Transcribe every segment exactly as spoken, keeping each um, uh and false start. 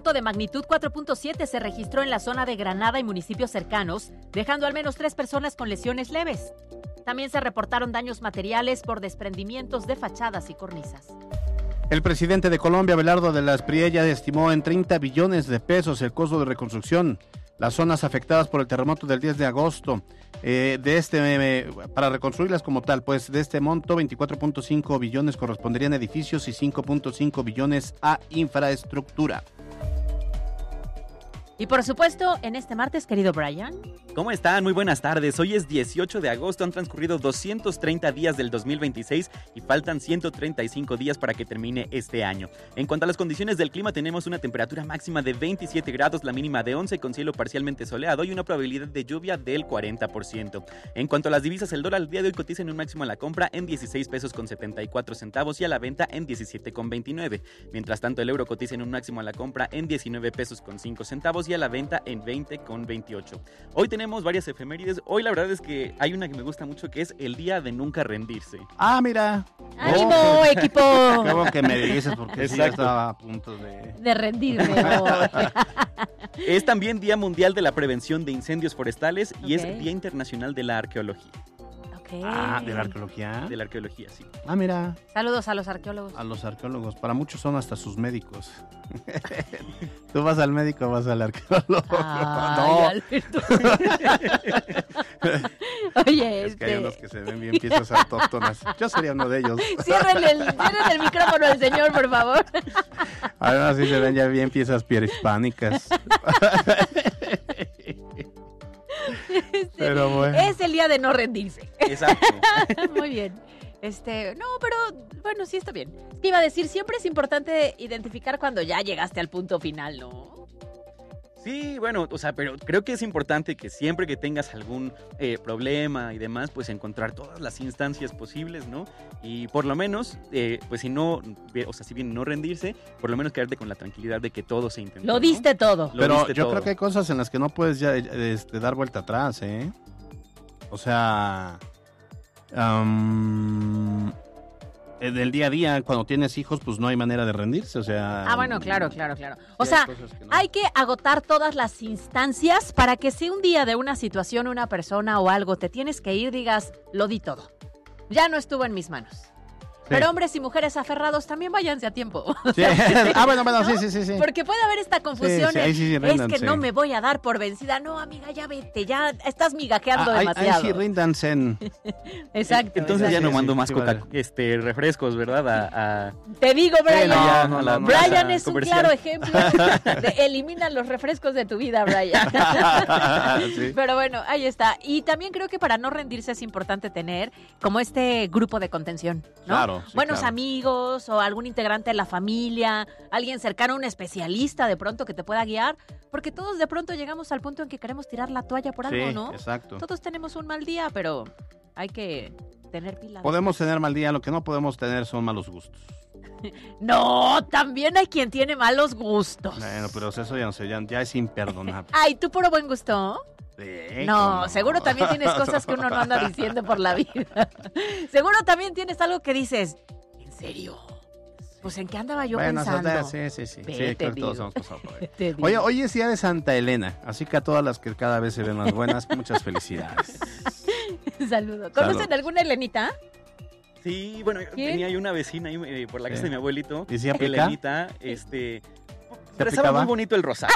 terremoto de magnitud cuatro punto siete se registró en la zona de Granada y municipios cercanos, dejando al menos tres personas con lesiones leves. También se reportaron daños materiales por desprendimientos de fachadas y cornisas. El presidente de Colombia, Abelardo de la Espriella, estimó en treinta billones de pesos el costo de reconstrucción. Las zonas afectadas por el terremoto del diez de agosto, eh, de este eh, para reconstruirlas como tal, pues de este monto, veinticuatro punto cinco billones corresponderían a edificios y cinco punto cinco billones a infraestructura. Y por supuesto, en este martes, querido Brian. ¿Cómo están? Muy buenas tardes. Hoy es dieciocho de agosto, han transcurrido doscientos treinta días del dos mil veintiséis y faltan ciento treinta y cinco días para que termine este año. En cuanto a las condiciones del clima, tenemos una temperatura máxima de veintisiete grados, la mínima de once, con cielo parcialmente soleado y una probabilidad de lluvia del cuarenta por ciento. En cuanto a las divisas, el dólar al día de hoy cotiza en un máximo a la compra en dieciséis pesos con setenta y cuatro centavos y a la venta en diecisiete con veintinueve. Mientras tanto, el euro cotiza en un máximo a la compra en diecinueve pesos con cinco centavos y a la venta en veinte con veintiocho. Hoy tenemos varias efemérides. Hoy la verdad es que hay una que me gusta mucho, que es el día de nunca rendirse. Ah, mira. ¡Ánimo, oh, equipo! Qué bueno que me dices, porque sí, ya estaba a punto de... De rendirme. Es también Día Mundial de la Prevención de Incendios Forestales y Ok. es Día Internacional de la Arqueología. Ok. Ah, ¿de la arqueología? De la arqueología, sí. Ah, mira, Saludos a los arqueólogos. a los arqueólogos. Para muchos son hasta sus médicos. Tú vas al médico, vas al arqueólogo. Ay, Alberto. Oye, Es que hay este... unos que se ven bien piezas autóctonas. Yo sería uno de ellos. Cierren el, cierren el micrófono al señor, por favor. Ahora sí se ven ya bien piezas prehispánicas. Este, Pero bueno. Es el día de no rendirse. Exacto. Muy bien. Este, no, pero bueno, sí está bien. Es que iba a decir, siempre es importante identificar cuando ya llegaste al punto final, ¿no? Sí, bueno, o sea, pero creo que es importante que siempre que tengas algún eh, problema y demás, pues encontrar todas las instancias posibles, ¿no? Y por lo menos, eh, pues si no, o sea, si bien no rendirse, por lo menos quedarte con la tranquilidad de que todo se intentó. Lo ¿no? diste todo. Lo Pero diste yo todo. creo que hay cosas en las que no puedes ya este, dar vuelta atrás, ¿eh? O sea, um, en el día a día, cuando tienes hijos, pues no hay manera de rendirse, o sea... Ah, bueno, claro, claro, claro. O sí sea, hay cosas que no. hay que agotar todas las instancias para que si un día de una situación, una persona o algo te tienes que ir, digas, lo di todo. Ya no estuvo en mis manos. Sí. Pero hombres y mujeres aferrados también váyanse a tiempo. Sí. Ah, bueno, bueno, ¿no? sí, sí, sí, sí. Porque puede haber esta confusión. Sí, sí, ahí sí, sí, es ríndanse. que no me voy a dar por vencida. No, amiga, ya vete, ya estás migajeando Ah, ahí- demasiado. Ahí sí, ríndanse en... Exacto. Entonces ya Sí, no sí, mando sí, más sí, coca, vale. este, refrescos, ¿verdad? A, a... Te digo, Brian. Sí, no, ya, no, a la no, no. Brian plaza es un comercial. claro ejemplo de elimina los refrescos de tu vida, Brian. Sí. Pero bueno, ahí está. Y también creo que para no rendirse es importante tener como este grupo de contención, ¿no? Claro, sí, Buenos claro. amigos o algún integrante de la familia, alguien cercano, un especialista de pronto que te pueda guiar, porque todos de pronto llegamos al punto en que queremos tirar la toalla por algo, Sí, ¿no? exacto. Todos tenemos un mal día, pero hay que tener pila. Podemos tener mal día, lo que no podemos tener son malos gustos. No, también hay quien tiene malos gustos. Bueno, pero eso ya no sé, ya, ya es imperdonable. Ay, ¿tú puro buen gusto? Sí, No, ¿cómo? seguro también tienes cosas que uno no anda diciendo por la vida. Seguro también tienes algo que dices, ¿en serio? Pues ¿en qué andaba yo Bueno, pensando? eso- sí, sí, sí. Ve, Sí, te creo que digo. todos hemos pasado por ahí. Te digo. Oye, hoy es día de Santa Elena, así que a todas las que cada vez se ven más buenas, muchas felicidades. Saludo. ¿Conocen Saludos. alguna Elenita? Sí, bueno, ¿Quién? tenía yo una vecina ahí, eh, por la casa Sí. de mi abuelito, ¿Y si aplica? Elenita, este... ¿Se rezaba aplicaba? muy bonito el rosario.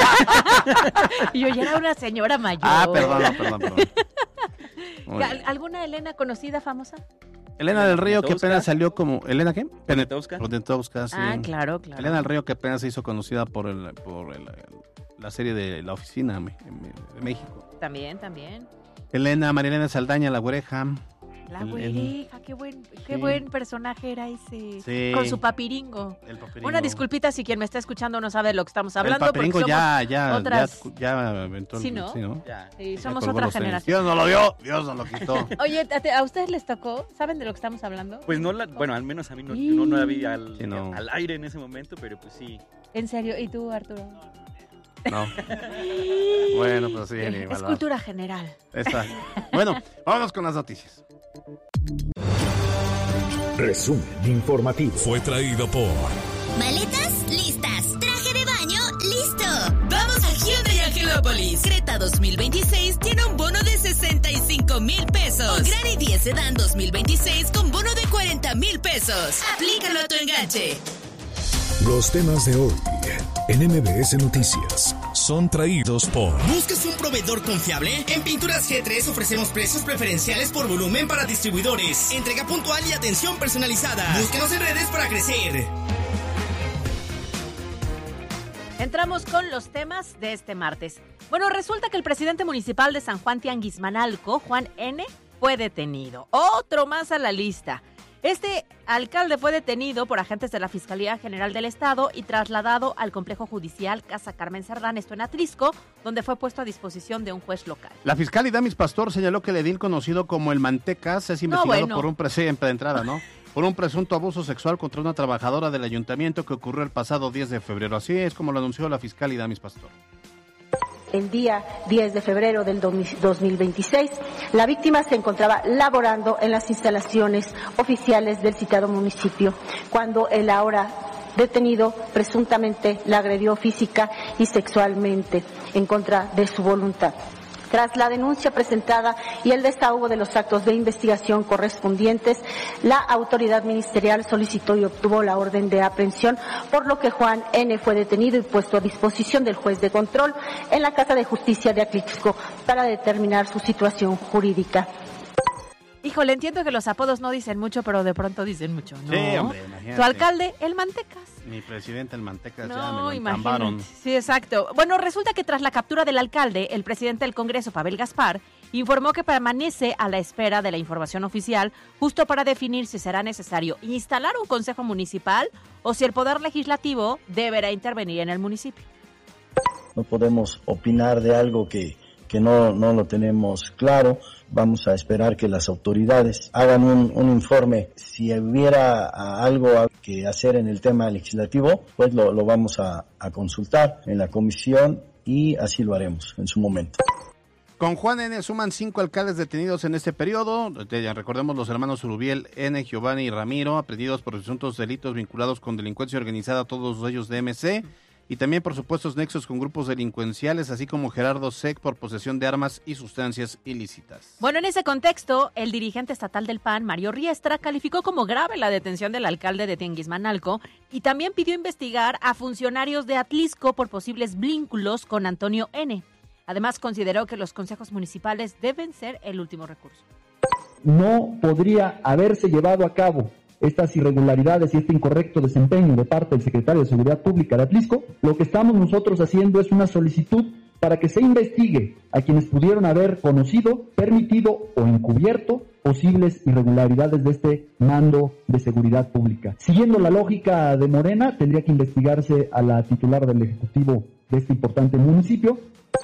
Y yo ya era una señora mayor. Ah, perdón, no, perdón, perdón. Muy ¿Al- bien. ¿Alguna Elena conocida, famosa? Elena del Río, que Poniatowska. apenas salió como... ¿Elena qué? Poniatowska. Poniatowska, sí. Ah, claro, claro. Elena del Río, que apenas se hizo conocida por, el, por el- la serie de La Oficina me- me- de México. También, también. Elena, Marilena Saldaña, La Güereja. La El- güereja, qué buen, qué Sí. buen personaje era ese. Sí. Con su papiringo. El papiringo. Una disculpita si quien me está escuchando no sabe de lo que estamos hablando. El papiringo porque ya, ya, otras- ya, ya aventó el... Sí, ¿no? Sí, ¿no? Ya. Sí, Ya somos colgó otra los tenis. generación. Dios no lo dio, Dios no lo quitó. Oye, ¿a, te- a ustedes les tocó? ¿Saben de lo que estamos hablando? Pues no, la, bueno, al menos a mí no, yo no, no la vi al, Sí, no. al aire en ese momento, pero pues sí. ¿En serio? ¿Y tú, Arturo? No. Bueno, pues sí, ni Es malvado. cultura general. Está. Bueno, vámonos con las noticias. Resumen informativo. Fue traído por Maletas listas, traje de baño Metrópolis. Creta dos mil veintiséis tiene un bono de sesenta y cinco mil pesos. O Granny diez Sedan dos mil veintiséis con bono de cuarenta mil pesos. Aplícalo a tu enganche. Los temas de hoy en M B S Noticias son traídos por... ¿Buscas un proveedor confiable? En Pinturas G tres ofrecemos precios preferenciales por volumen para distribuidores, entrega puntual y atención personalizada. Búsquenos en redes para crecer. Entramos con los temas de este martes. Bueno, resulta que el presidente municipal de San Juan Tianguismanalco, Juan N., fue detenido. Otro más a la lista. Este alcalde fue detenido por agentes de la Fiscalía General del Estado y trasladado al complejo judicial Casa Carmen Cerdán, esto en Atlisco, donde fue puesto a disposición de un juez local. La fiscal Idamis Pastor señaló que el edil conocido como el Mantecas es investigado no, bueno. por un presunto de entrada, ¿no? por un presunto abuso sexual contra una trabajadora del ayuntamiento que ocurrió el pasado diez de febrero. Así es como lo anunció la fiscal Idamis Pastor. El día diez de febrero del dos mil veintiséis, la víctima se encontraba laborando en las instalaciones oficiales del citado municipio, cuando el ahora detenido presuntamente la agredió física y sexualmente en contra de su voluntad. Tras la denuncia presentada y el desahogo de los actos de investigación correspondientes, la autoridad ministerial solicitó y obtuvo la orden de aprehensión, por lo que Juan N. fue detenido y puesto a disposición del juez de control en la Casa de Justicia de Atlisco para determinar su situación jurídica. Híjole, entiendo que los apodos no dicen mucho, pero de pronto dicen mucho, ¿no? Sí, hombre, imagínate. Tu alcalde, el Mantecas. Mi presidente, el Mantecas, no, ya me lo entambaron. Sí, exacto. Bueno, resulta que tras la captura del alcalde, el presidente del Congreso, Pavel Gaspar, informó que permanece a la espera de la información oficial justo para definir si será necesario instalar un consejo municipal o si el Poder Legislativo deberá intervenir en el municipio. No podemos opinar de algo que, que no, no lo tenemos claro. Vamos a esperar que las autoridades hagan un, un informe. Si hubiera algo que hacer en el tema legislativo, pues lo, lo vamos a, a consultar en la comisión y así lo haremos en su momento. Con Juan N. suman cinco alcaldes detenidos en este periodo. Recordemos los hermanos Urubiel N., Giovanni y Ramiro, aprendidos por presuntos delitos vinculados con delincuencia organizada, todos ellos de M C. Y también por supuestos nexos con grupos delincuenciales, así como Gerardo Sec por posesión de armas y sustancias ilícitas. Bueno, en ese contexto, el dirigente estatal del P A N, Mario Riestra, calificó como grave la detención del alcalde de Tianguismanalco y también pidió investigar a funcionarios de Atlisco por posibles vínculos con Antonio N. Además, consideró que los consejos municipales deben ser el último recurso. No podría haberse llevado a cabo estas irregularidades y este incorrecto desempeño de parte del secretario de Seguridad Pública de Atlisco. Lo que estamos nosotros haciendo es una solicitud para que se investigue a quienes pudieron haber conocido, permitido o encubierto posibles irregularidades de este mando de seguridad pública. Siguiendo la lógica de Morena, tendría que investigarse a la titular del Ejecutivo de este importante municipio.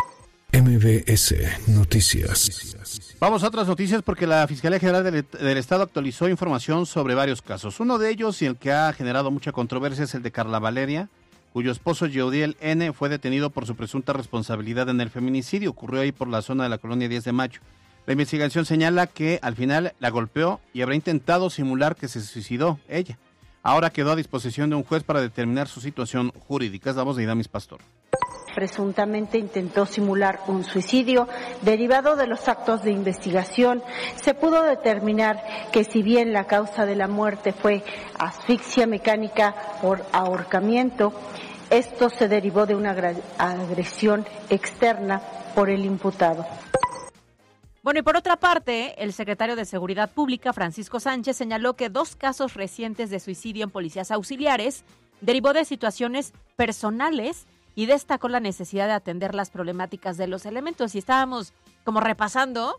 M B S Noticias. Vamos a otras noticias porque la Fiscalía General del, del Estado actualizó información sobre varios casos. Uno de ellos, y el que ha generado mucha controversia, es el de Carla Valeria, cuyo esposo Yeudiel N. fue detenido por su presunta responsabilidad en el feminicidio. Ocurrió ahí por la zona de la colonia diez de mayo. La investigación señala que al final la golpeó y habrá intentado simular que se suicidó ella. Ahora quedó a disposición de un juez para determinar su situación jurídica. Es la voz de Idamis Pastor. Presuntamente intentó simular un suicidio. Derivado de los actos de investigación, se pudo determinar que si bien la causa de la muerte fue asfixia mecánica por ahorcamiento, esto se derivó de una agresión externa por el imputado. Bueno, y por otra parte, el secretario de Seguridad Pública, Francisco Sánchez, señaló que dos casos recientes de suicidio en policías auxiliares derivó de situaciones personales y destacó la necesidad de atender las problemáticas de los elementos. Y estábamos como repasando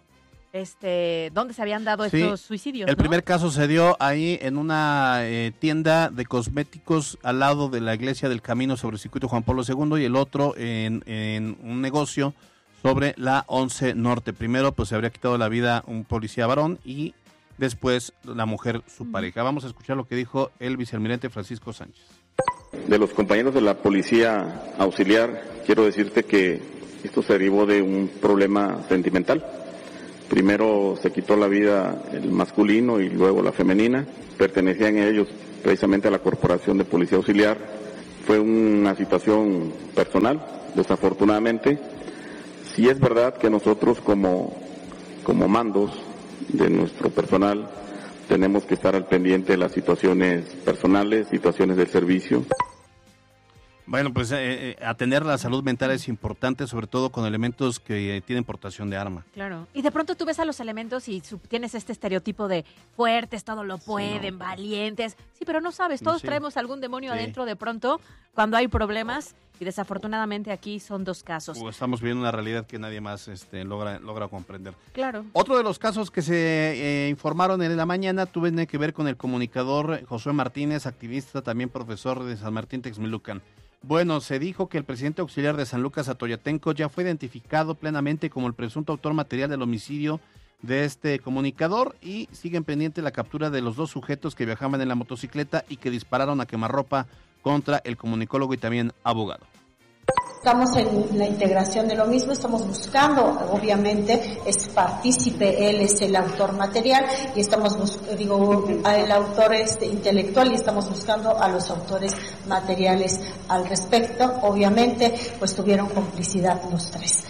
este dónde se habían dado sí, estos suicidios. El ¿no? primer caso se dio ahí en una eh, tienda de cosméticos al lado de la iglesia del Camino sobre el circuito Juan Pablo segundo y el otro en, en un negocio sobre la once Norte. Primero pues se habría quitado la vida un policía varón y después la mujer, su mm. pareja. Vamos a escuchar lo que dijo el vicealmirante Francisco Sánchez. De los compañeros de la policía auxiliar, quiero decirte que esto se derivó de un problema sentimental. Primero se quitó la vida el masculino y luego la femenina. Pertenecían ellos precisamente a la Corporación de Policía Auxiliar. Fue una situación personal, desafortunadamente. Sí es verdad que nosotros como, como mandos de nuestro personal tenemos que estar al pendiente de las situaciones personales, situaciones del servicio. Bueno, pues eh, eh, atender la salud mental es importante, sobre todo con elementos que eh, tienen portación de arma. Claro. Y de pronto tú ves a los elementos y sub- tienes este estereotipo de fuertes, todo lo pueden, sí, no. valientes. Sí, pero no sabes, todos sí. traemos algún demonio sí. adentro de pronto cuando hay problemas. Y desafortunadamente aquí son dos casos. O estamos viendo una realidad que nadie más este, logra, logra comprender. Claro. Otro de los casos que se eh, informaron en la mañana tiene que ver con el comunicador Josué Martínez, activista, también profesor de San Martín Texmelucan. Bueno, se dijo que el presidente auxiliar de San Lucas Atoyatenco ya fue identificado plenamente como el presunto autor material del homicidio de este comunicador y siguen pendiente la captura de los dos sujetos que viajaban en la motocicleta y que dispararon a quemarropa contra el comunicólogo y también abogado. Estamos en la integración de lo mismo, estamos buscando, obviamente, es partícipe, él es el autor material y estamos buscando, digo, el autor este, intelectual y estamos buscando a los autores materiales al respecto. Obviamente, pues tuvieron complicidad los tres.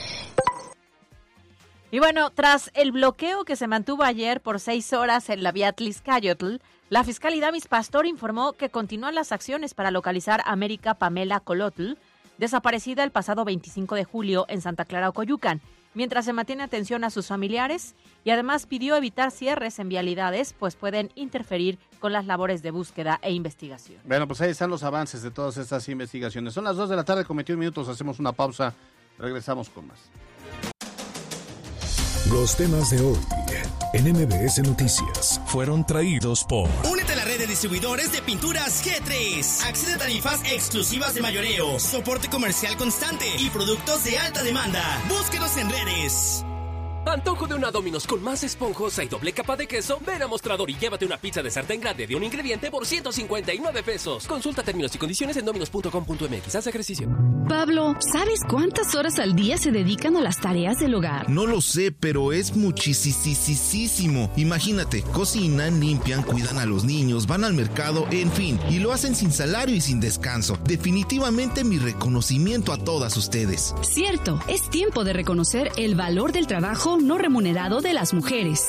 Y bueno, tras el bloqueo que se mantuvo ayer por seis horas en la vía Tliscayotl, la fiscal Idamis Pastor informó que continúan las acciones para localizar a América Pamela Colotl, desaparecida el pasado veinticinco de julio en Santa Clara, Ocoyucan, mientras se mantiene atención a sus familiares y además pidió evitar cierres en vialidades, pues pueden interferir con las labores de búsqueda e investigación. Bueno, pues ahí están los avances de todas estas investigaciones. Son las dos de la tarde con veintiún minutos, hacemos una pausa, regresamos con más. Los temas de hoy en M B S Noticias fueron traídos por... Únete a la red de distribuidores de pinturas G tres. Accede a tarifas exclusivas de mayoreo, soporte comercial constante y productos de alta demanda. Búsquenos en redes. Antojo de una Domino's con más esponjosa y doble capa de queso. Ven a Mostrador y llévate una pizza de sartén grande de un ingrediente por ciento cincuenta y nueve pesos. Consulta términos y condiciones en dominos punto com punto m x. Haz ejercicio. Pablo, ¿sabes cuántas horas al día se dedican a las tareas del hogar? No lo sé, pero es muchísimo. Imagínate, cocinan, limpian, cuidan a los niños, van al mercado, en fin, y lo hacen sin salario y sin descanso. Definitivamente mi reconocimiento a todas ustedes. Cierto, es tiempo de reconocer el valor del trabajo no remunerado de las mujeres.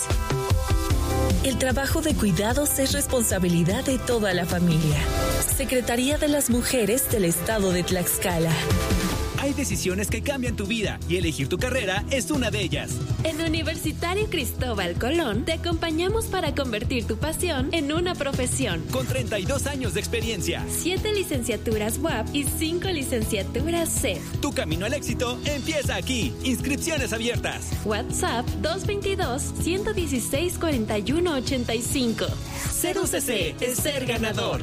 El trabajo de cuidados es responsabilidad de toda la familia. Secretaría de las Mujeres del Estado de Tlaxcala. Hay decisiones que cambian tu vida y elegir tu carrera es una de ellas. En Universitario Cristóbal Colón te acompañamos para convertir tu pasión en una profesión. Con treinta y dos años de experiencia. siete licenciaturas U A P y cinco licenciaturas C E F. Tu camino al éxito empieza aquí. Inscripciones abiertas. WhatsApp dos dos dos, uno uno seis, cuatro uno ocho cinco. Ser U C C es ser ganador.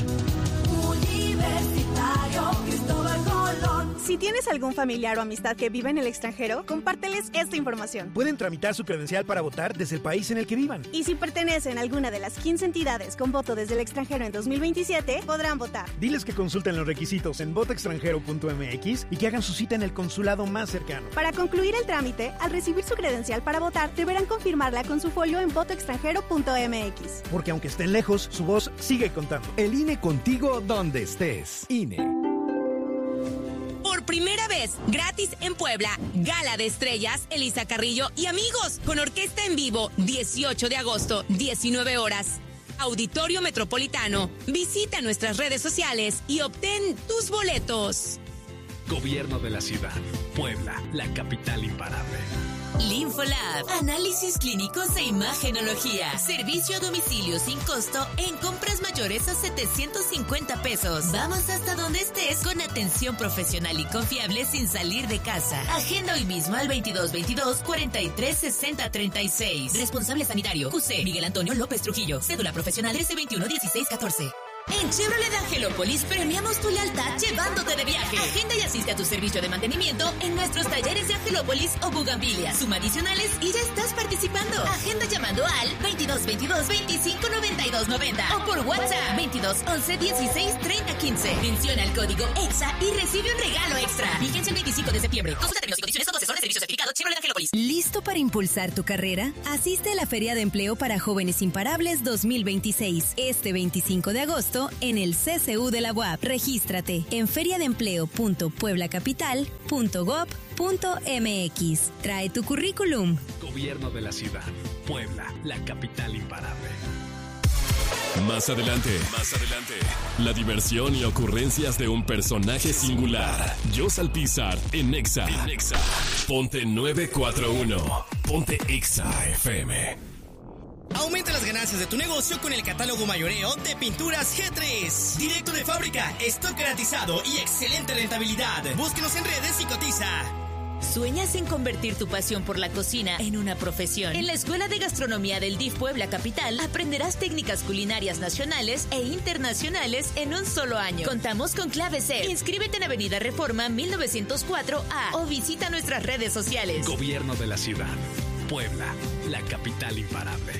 Universitario Cristóbal Colón. Si tienes algún familiar o amistad que vive en el extranjero, compárteles esta información. Pueden tramitar su credencial para votar desde el país en el que vivan. Y si pertenecen a alguna de las quince entidades con voto desde el extranjero en dos mil veintisiete, podrán votar. Diles que consulten los requisitos en voto extranjero punto m x y que hagan su cita en el consulado más cercano. Para concluir el trámite, al recibir su credencial para votar, deberán confirmarla con su folio en voto extranjero punto m x. Porque aunque estén lejos, su voz sigue contando. El I N E contigo donde estés. I N E. Por primera vez, gratis en Puebla, Gala de Estrellas, Elisa Carrillo y amigos, con orquesta en vivo, dieciocho de agosto, diecinueve horas. Auditorio Metropolitano. Visita nuestras redes sociales y obtén tus boletos. Gobierno de la ciudad. Puebla, la capital imparable. Linfolab, análisis clínicos e imagenología. Servicio a domicilio sin costo en compras mayores a setecientos cincuenta pesos. Vamos hasta donde estés con atención profesional y confiable sin salir de casa. Agenda hoy mismo al veintidós veintidós, cuarenta y tres sesenta treinta y seis. Responsable sanitario Q C Miguel Antonio López Trujillo. Cédula profesional trece veintiuno dieciséis catorce. En Chevrolet Angelópolis premiamos tu lealtad llevándote de viaje. Agenda y asiste a tu servicio de mantenimiento en nuestros talleres de Angelópolis o Bugambilias. Suma adicionales y ya estás participando. Agenda llamando al veintidós veintidós, veinticinco noventa y dos noventa o por WhatsApp veintidós once dieciséis treinta quince. Menciona el código EXA y recibe un regalo extra. Vigencia el veinticinco de septiembre. Consulta términos y condiciones con asesor de servicio certificado Chevrolet Angelópolis. ¿Listo para impulsar tu carrera? Asiste a la Feria de Empleo para Jóvenes Imparables dos mil veintiséis. Este veinticinco de agosto puesto en el C C U de la U A P. Regístrate en feriadeempleo punto puebla capital punto gob punto m x. Trae tu currículum. Gobierno de la ciudad. Puebla, la capital imparable. Más adelante, más adelante, la diversión y ocurrencias de un personaje singular. Jos Alpizar en Exa. En Exa. Ponte nueve cuatro uno. Ponte Exa F M. Aumenta las ganancias de tu negocio con el catálogo mayoreo de Pinturas G tres. Directo de fábrica, stock garantizado y excelente rentabilidad. Búsquenos en redes y cotiza. ¿Sueñas en convertir tu pasión por la cocina en una profesión? En la Escuela de Gastronomía del D I F Puebla Capital aprenderás técnicas culinarias nacionales e internacionales en un solo año. Contamos con clave C. Inscríbete en Avenida Reforma mil novecientos cuatro A o visita nuestras redes sociales. Gobierno de la ciudad. Puebla, la capital imparable.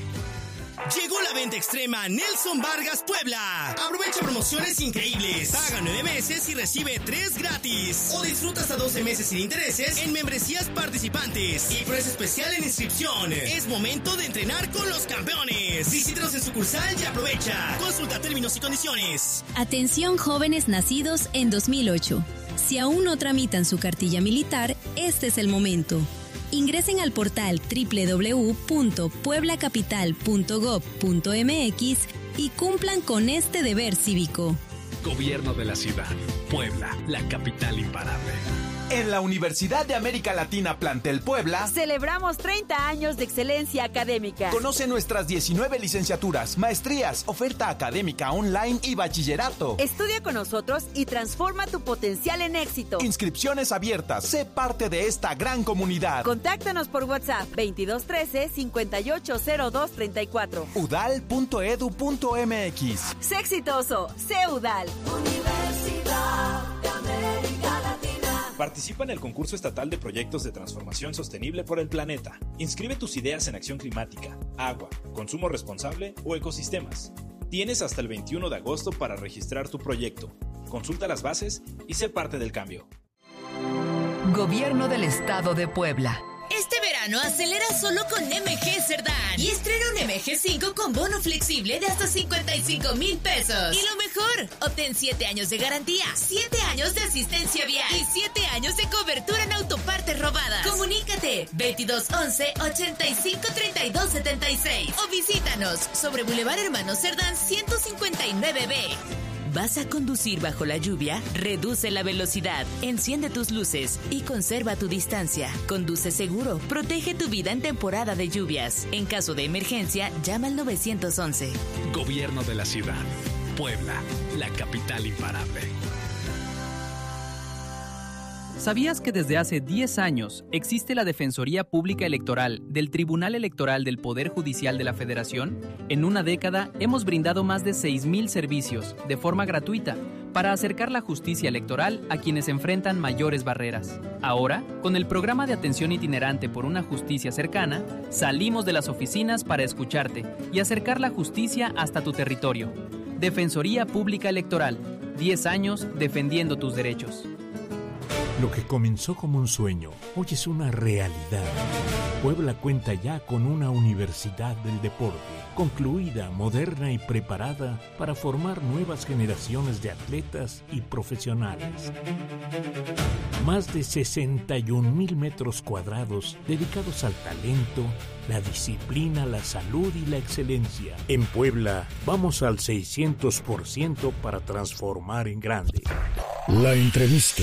Llegó la venta extrema Nelson Vargas Puebla. Aprovecha promociones increíbles. Paga nueve meses y recibe tres gratis. O disfruta hasta doce meses sin intereses en membresías participantes. Y precio especial en inscripción. Es momento de entrenar con los campeones. Visítanos en sucursal y aprovecha. Consulta términos y condiciones. Atención jóvenes nacidos en dos mil ocho. Si aún no tramitan su cartilla militar, este es el momento. Ingresen al portal doble u doble u doble u punto puebla capital punto gob punto m x y cumplan con este deber cívico. Gobierno de la ciudad. Puebla, la capital imparable. En la Universidad de América Latina Plantel Puebla celebramos treinta años de excelencia académica. Conoce nuestras diecinueve licenciaturas, maestrías, oferta académica online y bachillerato. Estudia con nosotros y transforma tu potencial en éxito. Inscripciones abiertas. Sé parte de esta gran comunidad. Contáctanos por WhatsApp veintidós trece cincuenta y ocho cero dos treinta y cuatro. udal punto edu punto m x. Sé exitoso, sé UDAL. Universidad de América Latina. Participa en el concurso estatal de proyectos de transformación sostenible por el planeta. Inscribe tus ideas en acción climática, agua, consumo responsable o ecosistemas. Tienes hasta el veintiuno de agosto para registrar tu proyecto. Consulta las bases y sé parte del cambio. Gobierno del Estado de Puebla. Este verano acelera solo con M G Cerdán y estrena un M G cinco con bono flexible de hasta cincuenta y cinco mil pesos. Y lo mejor, obtén siete años de garantía, siete años de asistencia vial y siete años de cobertura en autopartes robadas. Comunícate veintidós once ochenta y cinco treinta y dos setenta y seis o visítanos sobre Boulevard Hermano Cerdán ciento cincuenta y nueve B. ¿Vas a conducir bajo la lluvia? Reduce la velocidad, enciende tus luces y conserva tu distancia. Conduce seguro, protege tu vida en temporada de lluvias. En caso de emergencia, llama al nueve once. Gobierno de la ciudad. Puebla, la capital imparable. ¿Sabías que desde hace diez años existe la Defensoría Pública Electoral del Tribunal Electoral del Poder Judicial de la Federación? En una década hemos brindado más de seis mil servicios de forma gratuita para acercar la justicia electoral a quienes enfrentan mayores barreras. Ahora, con el programa de atención itinerante por una justicia cercana, salimos de las oficinas para escucharte y acercar la justicia hasta tu territorio. Defensoría Pública Electoral, diez años defendiendo tus derechos. Lo que comenzó como un sueño, hoy es una realidad. Puebla cuenta ya con una universidad del deporte, concluida, moderna y preparada para formar nuevas generaciones de atletas y profesionales. Más de sesenta y un mil metros cuadrados dedicados al talento, la disciplina, la salud y la excelencia. En Puebla, vamos al seiscientos por ciento para transformar en grande. La entrevista.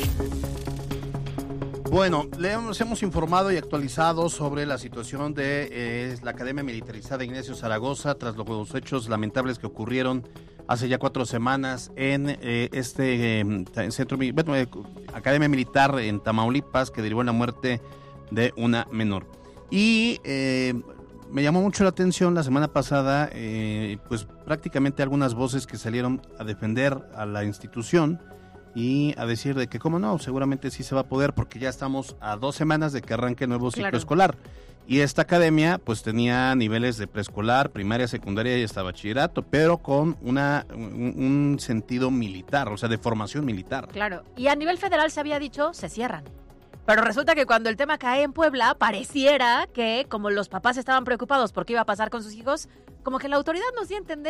Bueno, le hemos, hemos informado y actualizado sobre la situación de eh, la Academia Militarizada Ignacio Zaragoza tras los hechos lamentables que ocurrieron hace ya cuatro semanas en eh, este eh, centro, bueno, eh, Academia Militar en Tamaulipas, que derivó en la muerte de una menor. Y eh, me llamó mucho la atención la semana pasada, eh, pues prácticamente algunas voces que salieron a defender a la institución y a decir de que cómo no, seguramente sí se va a poder porque ya estamos a dos semanas de que arranque el nuevo ciclo Claro. escolar. Y esta academia pues tenía niveles de preescolar, primaria, secundaria y hasta bachillerato, pero con una un, un sentido militar, o sea, de formación militar. Claro, y a nivel federal se había dicho, se cierran. Pero resulta que cuando el tema cae en Puebla, pareciera que como los papás estaban preocupados por qué iba a pasar con sus hijos, como que la autoridad nos dio a entender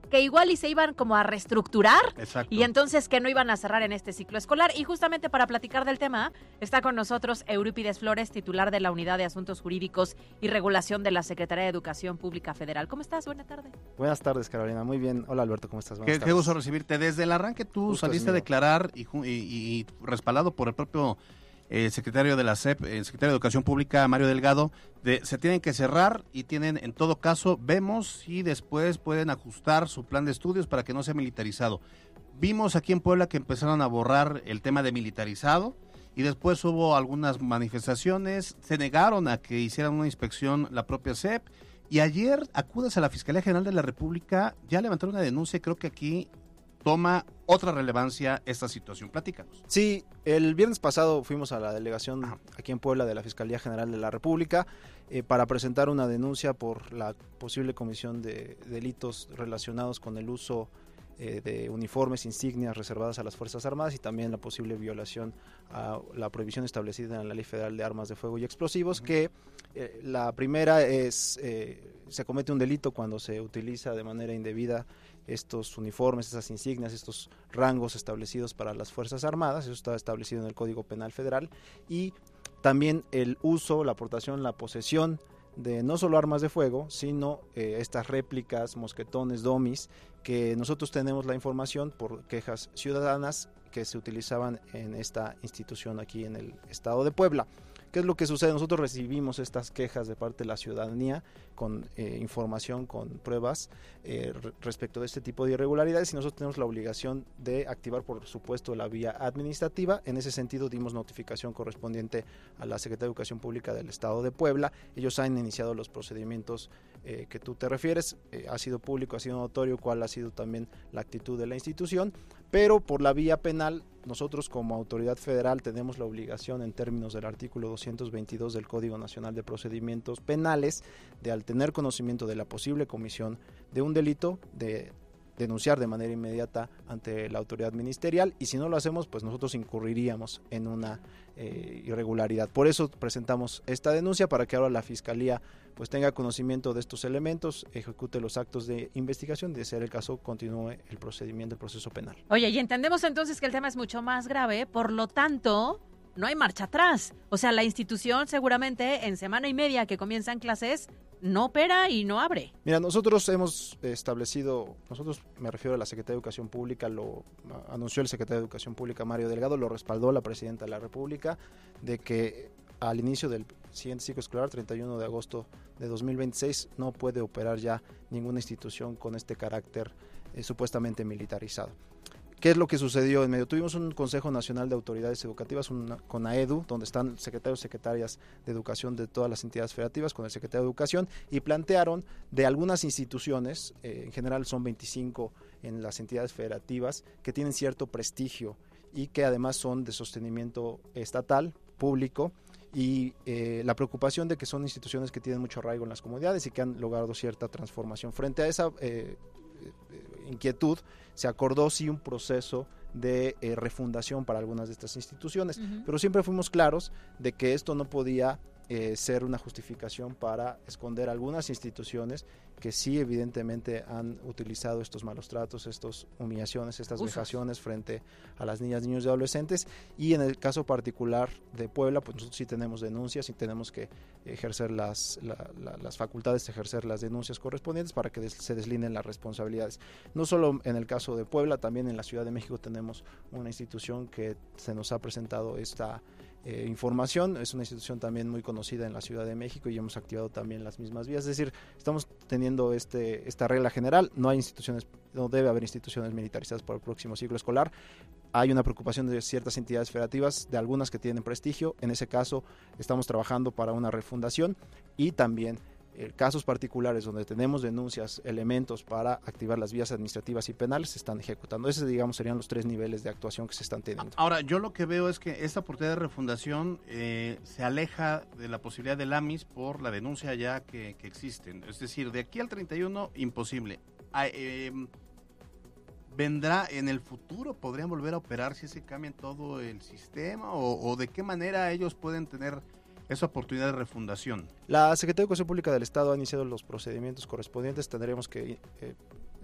que igual y se iban como a reestructurar. Exacto. Y entonces que no iban a cerrar en este ciclo escolar. Y justamente para platicar del tema está con nosotros Eurípides Flores, titular de la Unidad de Asuntos Jurídicos y Regulación de la Secretaría de Educación Pública Federal. ¿Cómo estás? Buena tarde. Buenas tardes, Carolina. Muy bien. Hola, Alberto. ¿Cómo estás? Buenas Qué, tardes. qué gusto recibirte. Desde el arranque tú Gusto saliste a mío. declarar y, y, y respaldado por el propio eh, secretario de la S E P, el secretario de Educación Pública, Mario Delgado, de se tienen que cerrar y tienen, en todo caso, vemos si después pueden ajustar su plan de estudios para que no sea militarizado. Vimos aquí en Puebla que empezaron a borrar el tema de militarizado y después hubo algunas manifestaciones, se negaron a que hicieran una inspección la propia S E P y ayer acudes a la Fiscalía General de la República, ya levantaron una denuncia y creo que aquí toma otra relevancia esta situación. Platícanos. Sí, el viernes pasado fuimos a la delegación Ajá. aquí en Puebla de la Fiscalía General de la República eh, para presentar una denuncia por la posible comisión de delitos relacionados con el uso eh, de uniformes, insignias reservadas a las Fuerzas Armadas y también la posible violación a la prohibición establecida en la Ley Federal de Armas de Fuego y Explosivos, uh-huh. que eh, la primera es, eh, se comete un delito cuando se utiliza de manera indebida estos uniformes, estas insignias, estos rangos establecidos para las Fuerzas Armadas, eso está establecido en el Código Penal Federal, y también el uso, la aportación, la posesión de no solo armas de fuego, sino eh, estas réplicas, mosquetones, domis, que nosotros tenemos la información por quejas ciudadanas que se utilizaban en esta institución aquí en el estado de Puebla. ¿Qué es lo que sucede? Nosotros recibimos estas quejas de parte de la ciudadanía con eh, información, con pruebas eh, re- respecto de este tipo de irregularidades y nosotros tenemos la obligación de activar, por supuesto, la vía administrativa. En ese sentido, dimos notificación correspondiente a la Secretaría de Educación Pública del Estado de Puebla. Ellos han iniciado los procedimientos eh, que tú te refieres. Eh, ha sido público, ha sido notorio cuál ha sido también la actitud de la institución, pero por la vía penal, nosotros como autoridad federal tenemos la obligación en términos del artículo doscientos veintidós del Código Nacional de Procedimientos Penales de, al tener conocimiento de la posible comisión de un delito, de denunciar de manera inmediata ante la autoridad ministerial, y si no lo hacemos, pues nosotros incurriríamos en una eh, irregularidad. Por eso presentamos esta denuncia, para que ahora la Fiscalía pues tenga conocimiento de estos elementos, ejecute los actos de investigación y, de ser el caso, continúe el procedimiento, el proceso penal. Oye, y entendemos entonces que el tema es mucho más grave, por lo tanto, no hay marcha atrás. O sea, la institución seguramente en semana y media que comienzan clases no opera y no abre. Mira, nosotros hemos establecido, nosotros me refiero a la Secretaría de Educación Pública, lo anunció el secretario de Educación Pública Mario Delgado, lo respaldó la Presidenta de la República, de que al inicio del siguiente ciclo escolar, treinta y uno de agosto de dos mil veintiséis, no puede operar ya ninguna institución con este carácter eh, supuestamente militarizado. ¿Qué es lo que sucedió en medio? Tuvimos un Consejo Nacional de Autoridades Educativas, un CONAEDU, donde están secretarios y secretarias de educación de todas las entidades federativas con el secretario de Educación, y plantearon de algunas instituciones, eh, en general son veinticinco en las entidades federativas, que tienen cierto prestigio y que además son de sostenimiento estatal, público, y eh, la preocupación de que son instituciones que tienen mucho arraigo en las comunidades y que han logrado cierta transformación. Frente a esa eh, inquietud, se acordó sí un proceso de eh, refundación para algunas de estas instituciones, uh-huh. pero siempre fuimos claros de que esto no podía eh, ser una justificación para esconder algunas instituciones que sí evidentemente han utilizado estos malos tratos, estas humillaciones, estas Usas. vejaciones frente a las niñas, niños y adolescentes. Y en el caso particular de Puebla, pues nosotros sí tenemos denuncias y tenemos que ejercer las, la, la, las facultades de ejercer las denuncias correspondientes para que des, se deslinden las responsabilidades. No solo en el caso de Puebla, también en la Ciudad de México tenemos una institución que se nos ha presentado esta Eh, información, es una institución también muy conocida en la Ciudad de México y hemos activado también las mismas vías, es decir, estamos teniendo este esta regla general, no hay instituciones, no debe haber instituciones militarizadas para el próximo ciclo escolar. Hay una preocupación de ciertas entidades federativas, de algunas que tienen prestigio, en ese caso estamos trabajando para una refundación, y también en casos particulares donde tenemos denuncias, elementos para activar las vías administrativas y penales, se están ejecutando. Esos, digamos, serían los tres niveles de actuación que se están teniendo. Ahora, yo lo que veo es que esta oportunidad de refundación eh, se aleja de la posibilidad del A M I S por la denuncia ya que, que existen. Es decir, de aquí al treinta y uno, imposible. Ah, eh, ¿Vendrá en el futuro? ¿Podrían volver a operar si se cambia todo el sistema? ¿O, o de qué manera ellos pueden tener esa oportunidad de refundación? La Secretaría de Educación Pública del Estado ha iniciado los procedimientos correspondientes. Tendremos que eh,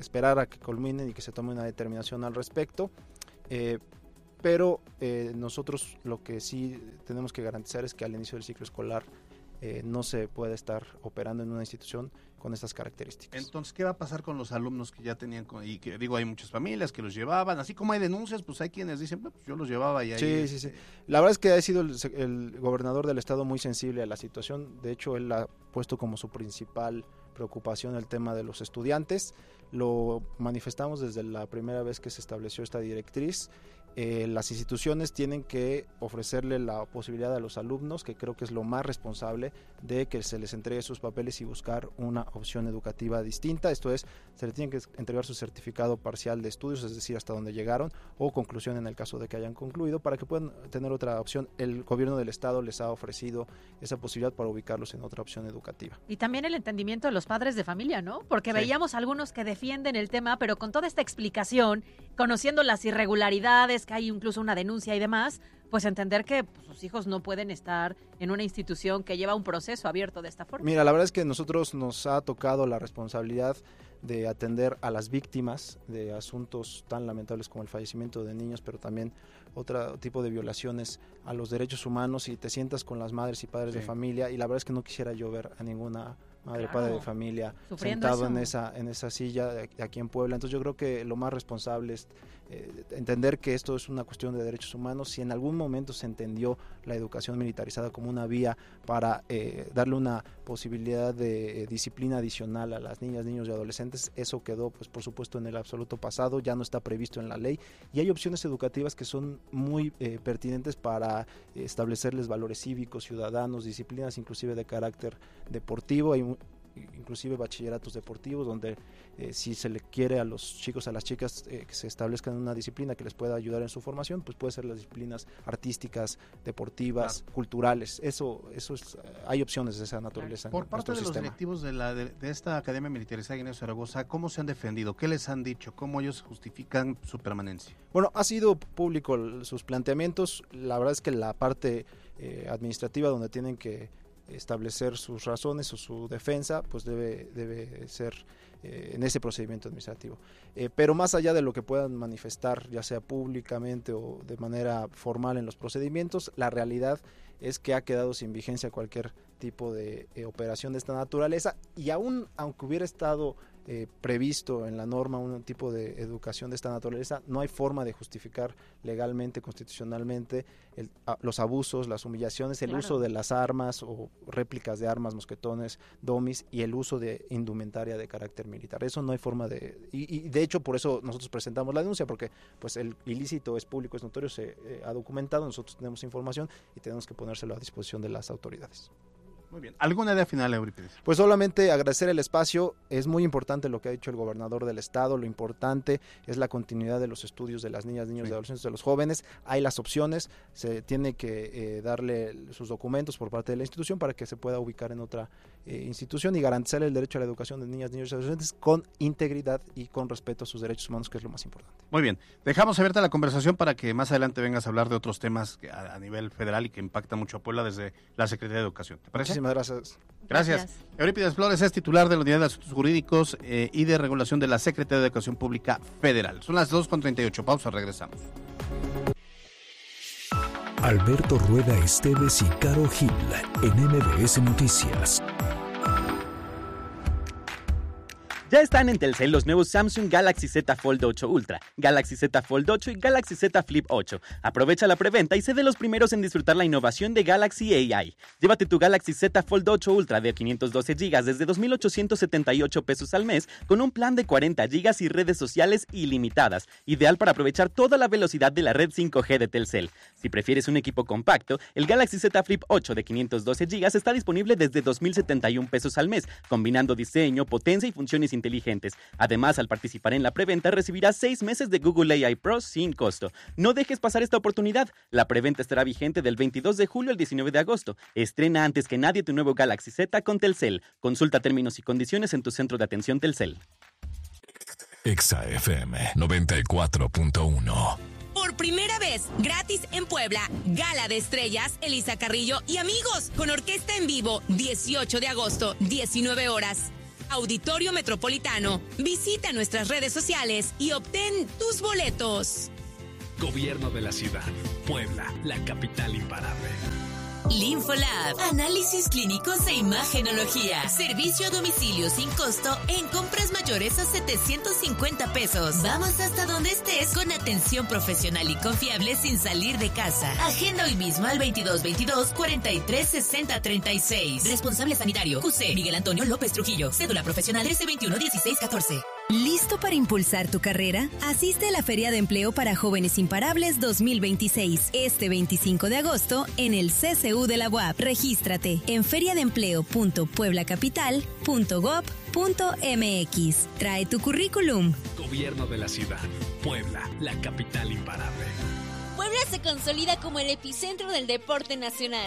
esperar a que culminen y que se tome una determinación al respecto. Eh, pero eh, nosotros lo que sí tenemos que garantizar es que al inicio del ciclo escolar eh, no se puede estar operando en una institución con estas características. Entonces, ¿qué va a pasar con los alumnos que ya tenían, con, y que digo, hay muchas familias que los llevaban, así como hay denuncias, pues hay quienes dicen, pues yo los llevaba y ahí... Sí, sí, sí. La verdad es que ha sido el, el gobernador del estado muy sensible a la situación, de hecho él ha puesto como su principal preocupación el tema de los estudiantes, lo manifestamos desde la primera vez que se estableció esta directriz. Eh, las instituciones tienen que ofrecerle la posibilidad a los alumnos, que creo que es lo más responsable, de que se les entregue sus papeles y buscar una opción educativa distinta. Esto es, se les tiene que entregar su certificado parcial de estudios, es decir, hasta donde llegaron, o conclusión en el caso de que hayan concluido, para que puedan tener otra opción. El gobierno del estado les ha ofrecido esa posibilidad para ubicarlos en otra opción educativa. Y también el entendimiento de los padres de familia, ¿no? Porque sí. Veíamos algunos que defienden el tema, pero con toda esta explicación, conociendo las irregularidades, que hay incluso una denuncia y demás, pues entender que pues, sus hijos no pueden estar en una institución que lleva un proceso abierto de esta forma. Mira, la verdad es que nosotros nos ha tocado la responsabilidad de atender a las víctimas de asuntos tan lamentables como el fallecimiento de niños, pero también otro tipo de violaciones a los derechos humanos, y te sientas con las madres y padres sí. de familia, y la verdad es que no quisiera yo ver a ninguna madre, claro. padre de familia Sufriendo sentado eso. en esa en esa silla aquí en Puebla. Entonces yo creo que lo más responsable es eh, entender que esto es una cuestión de derechos humanos. Si en algún momento se entendió la educación militarizada como una vía para eh, darle una posibilidad de eh, disciplina adicional a las niñas, niños y adolescentes, eso quedó pues por supuesto en el absoluto pasado, ya no está previsto en la ley, y hay opciones educativas que son muy eh, pertinentes para eh, establecerles valores cívicos, ciudadanos, disciplinas inclusive de carácter deportivo. Hay inclusive bachilleratos deportivos donde eh, si se le quiere a los chicos, a las chicas eh, que se establezcan una disciplina que les pueda ayudar en su formación, pues puede ser las disciplinas artísticas, deportivas, claro. culturales. Eso, eso es, hay opciones de esa naturaleza. Por parte de sistema. Los directivos de, la, de, de esta Academia Militarizada Ignacio Zaragoza, ¿cómo se han defendido? ¿Qué les han dicho? ¿Cómo ellos justifican su permanencia? Bueno, ha sido público el, sus planteamientos. La verdad es que la parte eh, administrativa donde tienen que establecer sus razones o su defensa, pues debe, debe ser eh, en ese procedimiento administrativo. Eh, pero más allá de lo que puedan manifestar, ya sea públicamente o de manera formal en los procedimientos, la realidad es que ha quedado sin vigencia cualquier tipo de eh, operación de esta naturaleza, y aún aunque hubiera estado eh, previsto en la norma un tipo de educación de esta naturaleza, no hay forma de justificar legalmente, constitucionalmente, el, a, los abusos, las humillaciones, el claro. uso de las armas o réplicas de armas, mosquetones, domis, y el uso de indumentaria de carácter militar. Eso no hay forma de... Y, y de hecho por eso nosotros presentamos la denuncia, porque pues el ilícito es público, es notorio, se eh, ha documentado, nosotros tenemos información y tenemos que ponérselo a disposición de las autoridades. Muy bien. ¿Alguna idea final, Eurípides? Pues solamente agradecer el espacio. Es muy importante lo que ha dicho el gobernador del estado. Lo importante es la continuidad de los estudios de las niñas, niños sí. y adolescentes, de los jóvenes. Hay las opciones. Se tiene que eh, darle sus documentos por parte de la institución para que se pueda ubicar en otra eh, institución y garantizar el derecho a la educación de niñas, niños y adolescentes con integridad y con respeto a sus derechos humanos, que es lo más importante. Muy bien. Dejamos abierta la conversación para que más adelante vengas a hablar de otros temas que a, a nivel federal y que impactan mucho a Puebla desde la Secretaría de Educación. ¿Te parece? Muchísimas gracias. Gracias. Gracias. Eurípides Flores es titular de la Unidad de Asuntos Jurídicos eh, y de Regulación de la Secretaría de Educación Pública Federal. Son las dos con treinta y ocho. Pausa, regresamos. Alberto Rueda Esteves y Caro Gil en M B S Noticias. Ya están en Telcel los nuevos Samsung Galaxy Z Fold ocho Ultra, Galaxy Z Fold ocho y Galaxy Z Flip ocho. Aprovecha la preventa y sé de los primeros en disfrutar la innovación de Galaxy A I. Llévate tu Galaxy Z Fold ocho Ultra de quinientos doce gigas desde dos mil ochocientos setenta y ocho pesos al mes con un plan de cuarenta gigas y redes sociales ilimitadas, ideal para aprovechar toda la velocidad de la red cinco G de Telcel. Si prefieres un equipo compacto, el Galaxy Z Flip ocho de quinientos doce gigas está disponible desde dos mil setenta y un pesos al mes, combinando diseño, potencia y funciones inteligentes. Además, al participar en la preventa recibirás seis meses de Google A I Pro sin costo. No dejes pasar esta oportunidad. La preventa estará vigente del veintidós de julio al diecinueve de agosto. Estrena antes que nadie tu nuevo Galaxy Z con Telcel. Consulta términos y condiciones en tu centro de atención Telcel. Exa F M noventa y cuatro punto uno. Por primera vez, gratis en Puebla, Gala de Estrellas, Elisa Carrillo y amigos, con orquesta en vivo, dieciocho de agosto, diecinueve horas. Auditorio Metropolitano. Visita nuestras redes sociales y obtén tus boletos. Gobierno de la Ciudad. Puebla, la capital imparable. Linfolab, análisis clínicos e imagenología. Servicio a domicilio sin costo en compras mayores a setecientos cincuenta pesos. Vamos hasta donde estés con atención profesional y confiable sin salir de casa. Agenda hoy mismo al veintidós veintidós cuarenta y tres sesenta treinta y seis. Responsable sanitario Q C Miguel Antonio López Trujillo. Cédula profesional trece veintiuno dieciséis catorce. ¿Listo para impulsar tu carrera? Asiste a la Feria de Empleo para Jóvenes Imparables dos mil veintiséis, este veinticinco de agosto en el C C U de la U A P. Regístrate en feriadeempleo punto puebla capital punto gob punto m x. Trae tu currículum. Gobierno de la Ciudad. Puebla, la capital imparable. Puebla se consolida como el epicentro del deporte nacional,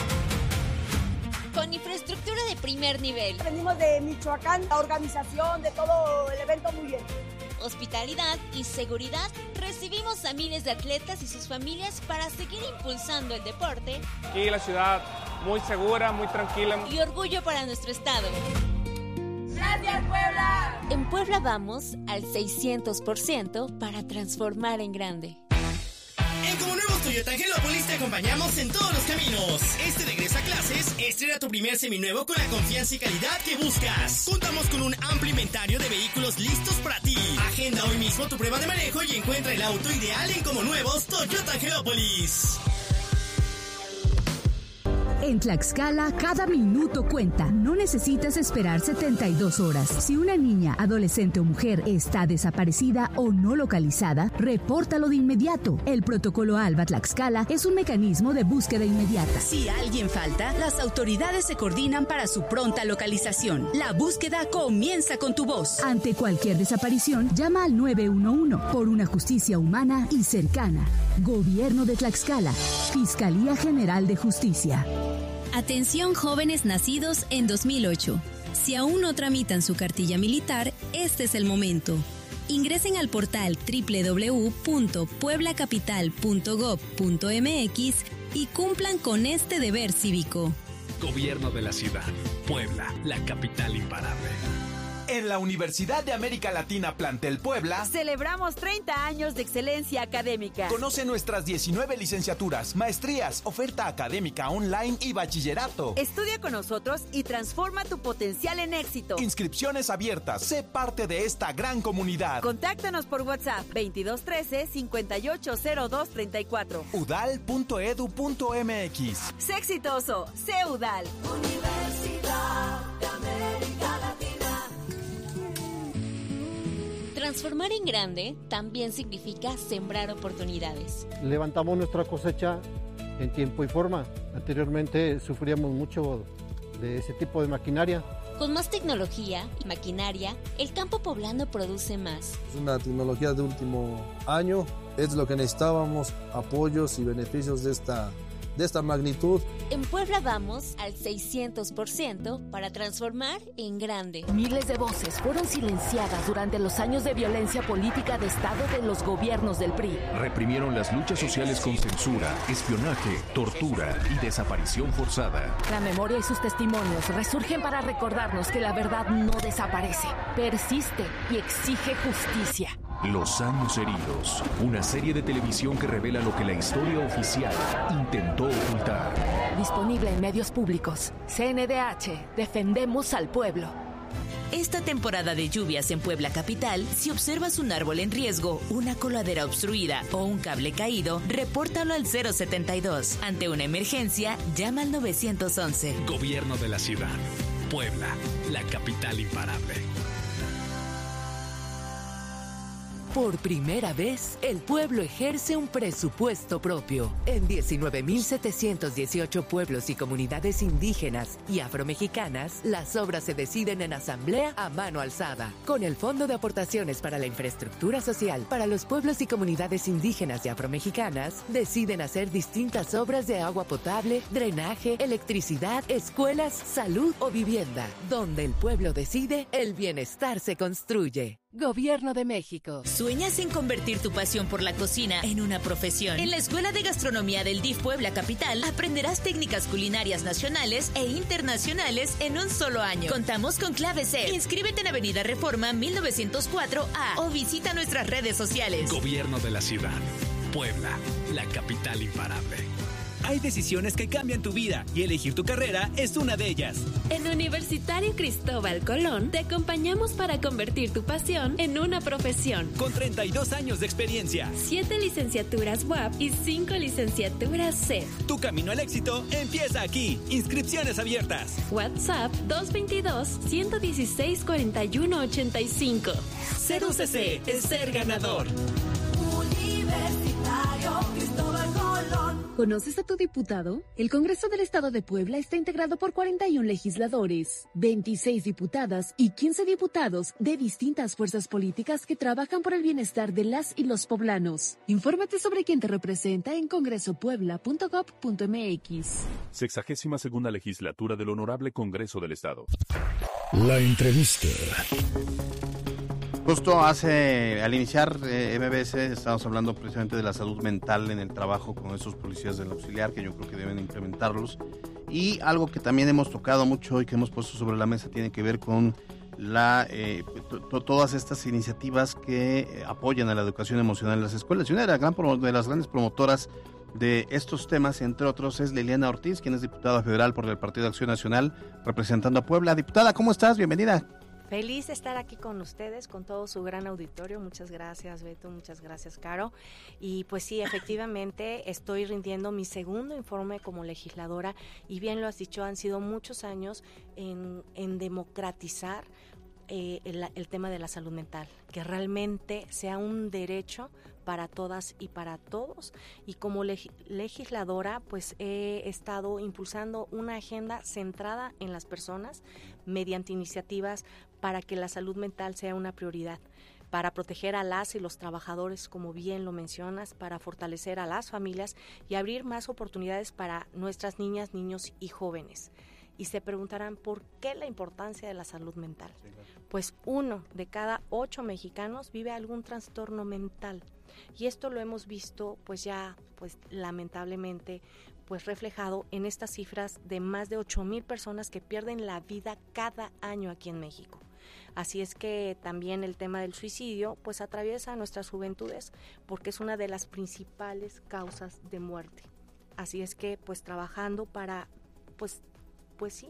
con infraestructura de primer nivel. Venimos de Michoacán, la organización de todo el evento muy bien. Hospitalidad y seguridad. Recibimos a miles de atletas y sus familias para seguir impulsando el deporte. Aquí la ciudad muy segura, muy tranquila. Y orgullo para nuestro estado. ¡Gracias, Puebla! En Puebla vamos al seiscientos por ciento para transformar en grande. En Como Nuevos Toyota Angelópolis te acompañamos en todos los caminos. Este regreso a clases, estrena tu primer seminuevo con la confianza y calidad que buscas. Contamos con un amplio inventario de vehículos listos para ti. Agenda hoy mismo tu prueba de manejo y encuentra el auto ideal en Como Nuevos Toyota Angelópolis. En Tlaxcala, cada minuto cuenta. No necesitas esperar setenta y dos horas. Si una niña, adolescente o mujer está desaparecida o no localizada, repórtalo de inmediato. El protocolo ALBA Tlaxcala es un mecanismo de búsqueda inmediata. Si alguien falta, las autoridades se coordinan para su pronta localización. La búsqueda comienza con tu voz. Ante cualquier desaparición, llama al nueve uno uno por una justicia humana y cercana. Gobierno de Tlaxcala. Fiscalía General de Justicia. Atención jóvenes nacidos en dos mil ocho. Si aún no tramitan su cartilla militar, este es el momento. Ingresen al portal doble u doble u doble u punto puebla capital punto gob punto m x y cumplan con este deber cívico. Gobierno de la Ciudad. Puebla, la capital imparable. En la Universidad de América Latina Plantel Puebla celebramos treinta años de excelencia académica. Conoce nuestras diecinueve licenciaturas, maestrías, oferta académica online y bachillerato. Estudia con nosotros y transforma tu potencial en éxito. Inscripciones abiertas. Sé parte de esta gran comunidad. Contáctanos por WhatsApp veintidós trece cincuenta y ocho cero dos treinta y cuatro. udal punto edu punto m x. Sé exitoso. Sé UDAL. Universidad de América Latina. Transformar en grande también significa sembrar oportunidades. Levantamos nuestra cosecha en tiempo y forma. Anteriormente sufríamos mucho de ese tipo de maquinaria. Con más tecnología y maquinaria, el campo poblano produce más. Es una tecnología de último año, es lo que necesitábamos, apoyos y beneficios de esta de esta magnitud. En Puebla vamos al seiscientos por ciento para transformar en grande. Miles de voces fueron silenciadas durante los años de violencia política de Estado de los gobiernos del P R I. Reprimieron las luchas sociales con censura, espionaje, tortura y desaparición forzada. La memoria y sus testimonios resurgen para recordarnos que la verdad no desaparece, persiste y exige justicia. Los años heridos, una serie de televisión que revela lo que la historia oficial intentó ocultar. Disponible en medios públicos. C N D H, defendemos al pueblo. Esta temporada de lluvias en Puebla Capital, si observas un árbol en riesgo, una coladera obstruida o un cable caído, repórtalo al cero setenta y dos. Ante una emergencia, llama al nueve once. Gobierno de la Ciudad. Puebla, la capital imparable. Por primera vez, el pueblo ejerce un presupuesto propio. En diecinueve mil setecientos dieciocho pueblos y comunidades indígenas y afromexicanas, las obras se deciden en asamblea a mano alzada. Con el Fondo de Aportaciones para la Infraestructura Social para los pueblos y comunidades indígenas y afromexicanas, deciden hacer distintas obras de agua potable, drenaje, electricidad, escuelas, salud o vivienda. Donde el pueblo decide, el bienestar se construye. Gobierno de México. ¿Sueñas en convertir tu pasión por la cocina en una profesión? En la Escuela de Gastronomía del D I F Puebla Capital aprenderás técnicas culinarias nacionales e internacionales en un solo año. Contamos con clave C. Inscríbete en Avenida Reforma mil novecientos cuatro A o visita nuestras redes sociales. Gobierno de la ciudad. Puebla, la capital imparable. Hay decisiones que cambian tu vida y elegir tu carrera es una de ellas. En Universitario Cristóbal Colón te acompañamos para convertir tu pasión en una profesión. Con treinta y dos años de experiencia. siete licenciaturas U A P y cinco licenciaturas C E F. Tu camino al éxito empieza aquí. Inscripciones abiertas. WhatsApp dos dos dos, uno uno seis, cuatro uno ocho cinco. Ser U C C es ser ganador. Universitario Cristóbal Colón. ¿Conoces a tu diputado? El Congreso del Estado de Puebla está integrado por cuarenta y uno legisladores, veintiséis diputadas y quince diputados de distintas fuerzas políticas que trabajan por el bienestar de las y los poblanos. Infórmate sobre quién te representa en congreso puebla punto gob punto m x. Sexagésima segunda legislatura del Honorable Congreso del Estado. La entrevista. Justo hace, al iniciar eh, M B S, estábamos hablando precisamente de la salud mental en el trabajo con esos policías del auxiliar, que yo creo que deben implementarlos. Y algo que también hemos tocado mucho y que hemos puesto sobre la mesa tiene que ver con la eh, to- todas estas iniciativas que apoyan a la educación emocional en las escuelas. Y una de las, gran promo- de las grandes promotoras de estos temas, entre otros, es Liliana Ortiz, quien es diputada federal por el Partido de Acción Nacional, representando a Puebla. Diputada, ¿cómo estás? Bienvenida. Feliz de estar aquí con ustedes, con todo su gran auditorio. Muchas gracias, Beto, muchas gracias, Caro. Y pues sí, efectivamente, estoy rindiendo mi segundo informe como legisladora y bien lo has dicho, han sido muchos años en, en democratizar eh, el, el tema de la salud mental, que realmente sea un derecho para todas y para todos. Y como leg- legisladora, pues he estado impulsando una agenda centrada en las personas mediante iniciativas para que la salud mental sea una prioridad, para proteger a las y los trabajadores, como bien lo mencionas, para fortalecer a las familias y abrir más oportunidades para nuestras niñas, niños y jóvenes. Y se preguntarán, ¿por qué la importancia de la salud mental? Sí, claro. Pues uno de cada ocho mexicanos vive algún trastorno mental. Y esto lo hemos visto, pues ya, pues lamentablemente, pues reflejado en estas cifras de más de ocho mil personas que pierden la vida cada año aquí en México. Así es que también el tema del suicidio, pues atraviesa nuestras juventudes, porque es una de las principales causas de muerte. Así es que, pues trabajando para, pues, pues sí,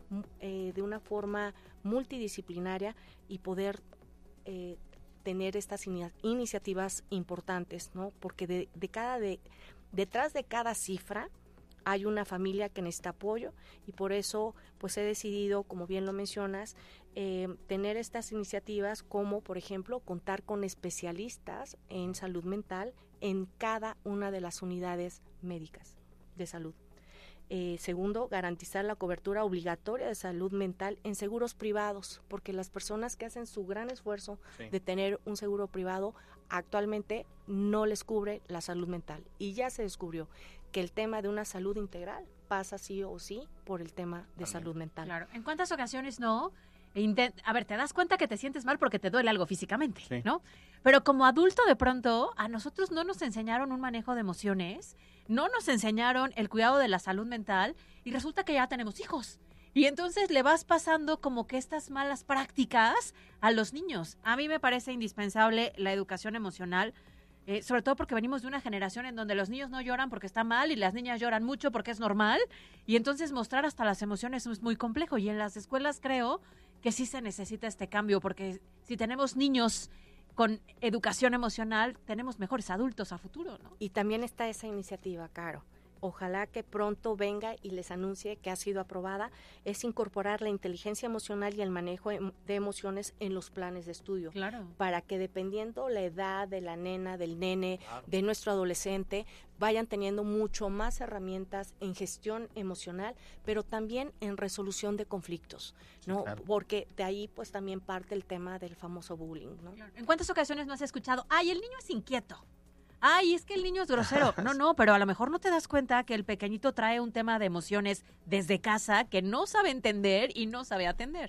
eh, de una forma multidisciplinaria y poder eh, tener estas in- iniciativas importantes, ¿no? Porque de, de cada de, detrás de cada cifra hay una familia que necesita apoyo y por eso pues he decidido, como bien lo mencionas, eh, tener estas iniciativas como, por ejemplo, contar con especialistas en salud mental en cada una de las unidades médicas de salud. Eh, segundo, garantizar la cobertura obligatoria de salud mental en seguros privados, porque las personas que hacen su gran esfuerzo sí. de tener un seguro privado actualmente no les cubre la salud mental. Y ya se descubrió que el tema de una salud integral pasa sí o sí por el tema de También. salud mental. Claro, ¿en cuántas ocasiones no? Intent- a ver, te das cuenta que te sientes mal porque te duele algo físicamente, sí. ¿no? Pero como adulto de pronto, a nosotros no nos enseñaron un manejo de emociones, no nos enseñaron el cuidado de la salud mental y resulta que ya tenemos hijos. Y entonces le vas pasando como que estas malas prácticas a los niños. A mí me parece indispensable la educación emocional, eh, sobre todo porque venimos de una generación en donde los niños no lloran porque está mal y las niñas lloran mucho porque es normal. Y entonces mostrar hasta las emociones es muy complejo. Y en las escuelas creo que sí se necesita este cambio, porque si tenemos niños con educación emocional, tenemos mejores adultos a futuro, ¿no? Y también está esa iniciativa, Caro. Ojalá que pronto venga y les anuncie que ha sido aprobada, es incorporar la inteligencia emocional y el manejo de emociones en los planes de estudio. Claro. Para que dependiendo la edad de la nena, del nene, claro. de nuestro adolescente, vayan teniendo mucho más herramientas en gestión emocional, pero también en resolución de conflictos, ¿no? Sí, claro. Porque de ahí pues también parte el tema del famoso bullying, ¿no? Claro. ¿En cuántas ocasiones no has escuchado, ay, el niño es inquieto? Ay, es que el niño es grosero. No, no, pero a lo mejor no te das cuenta que el pequeñito trae un tema de emociones desde casa que no sabe entender y no sabe atender.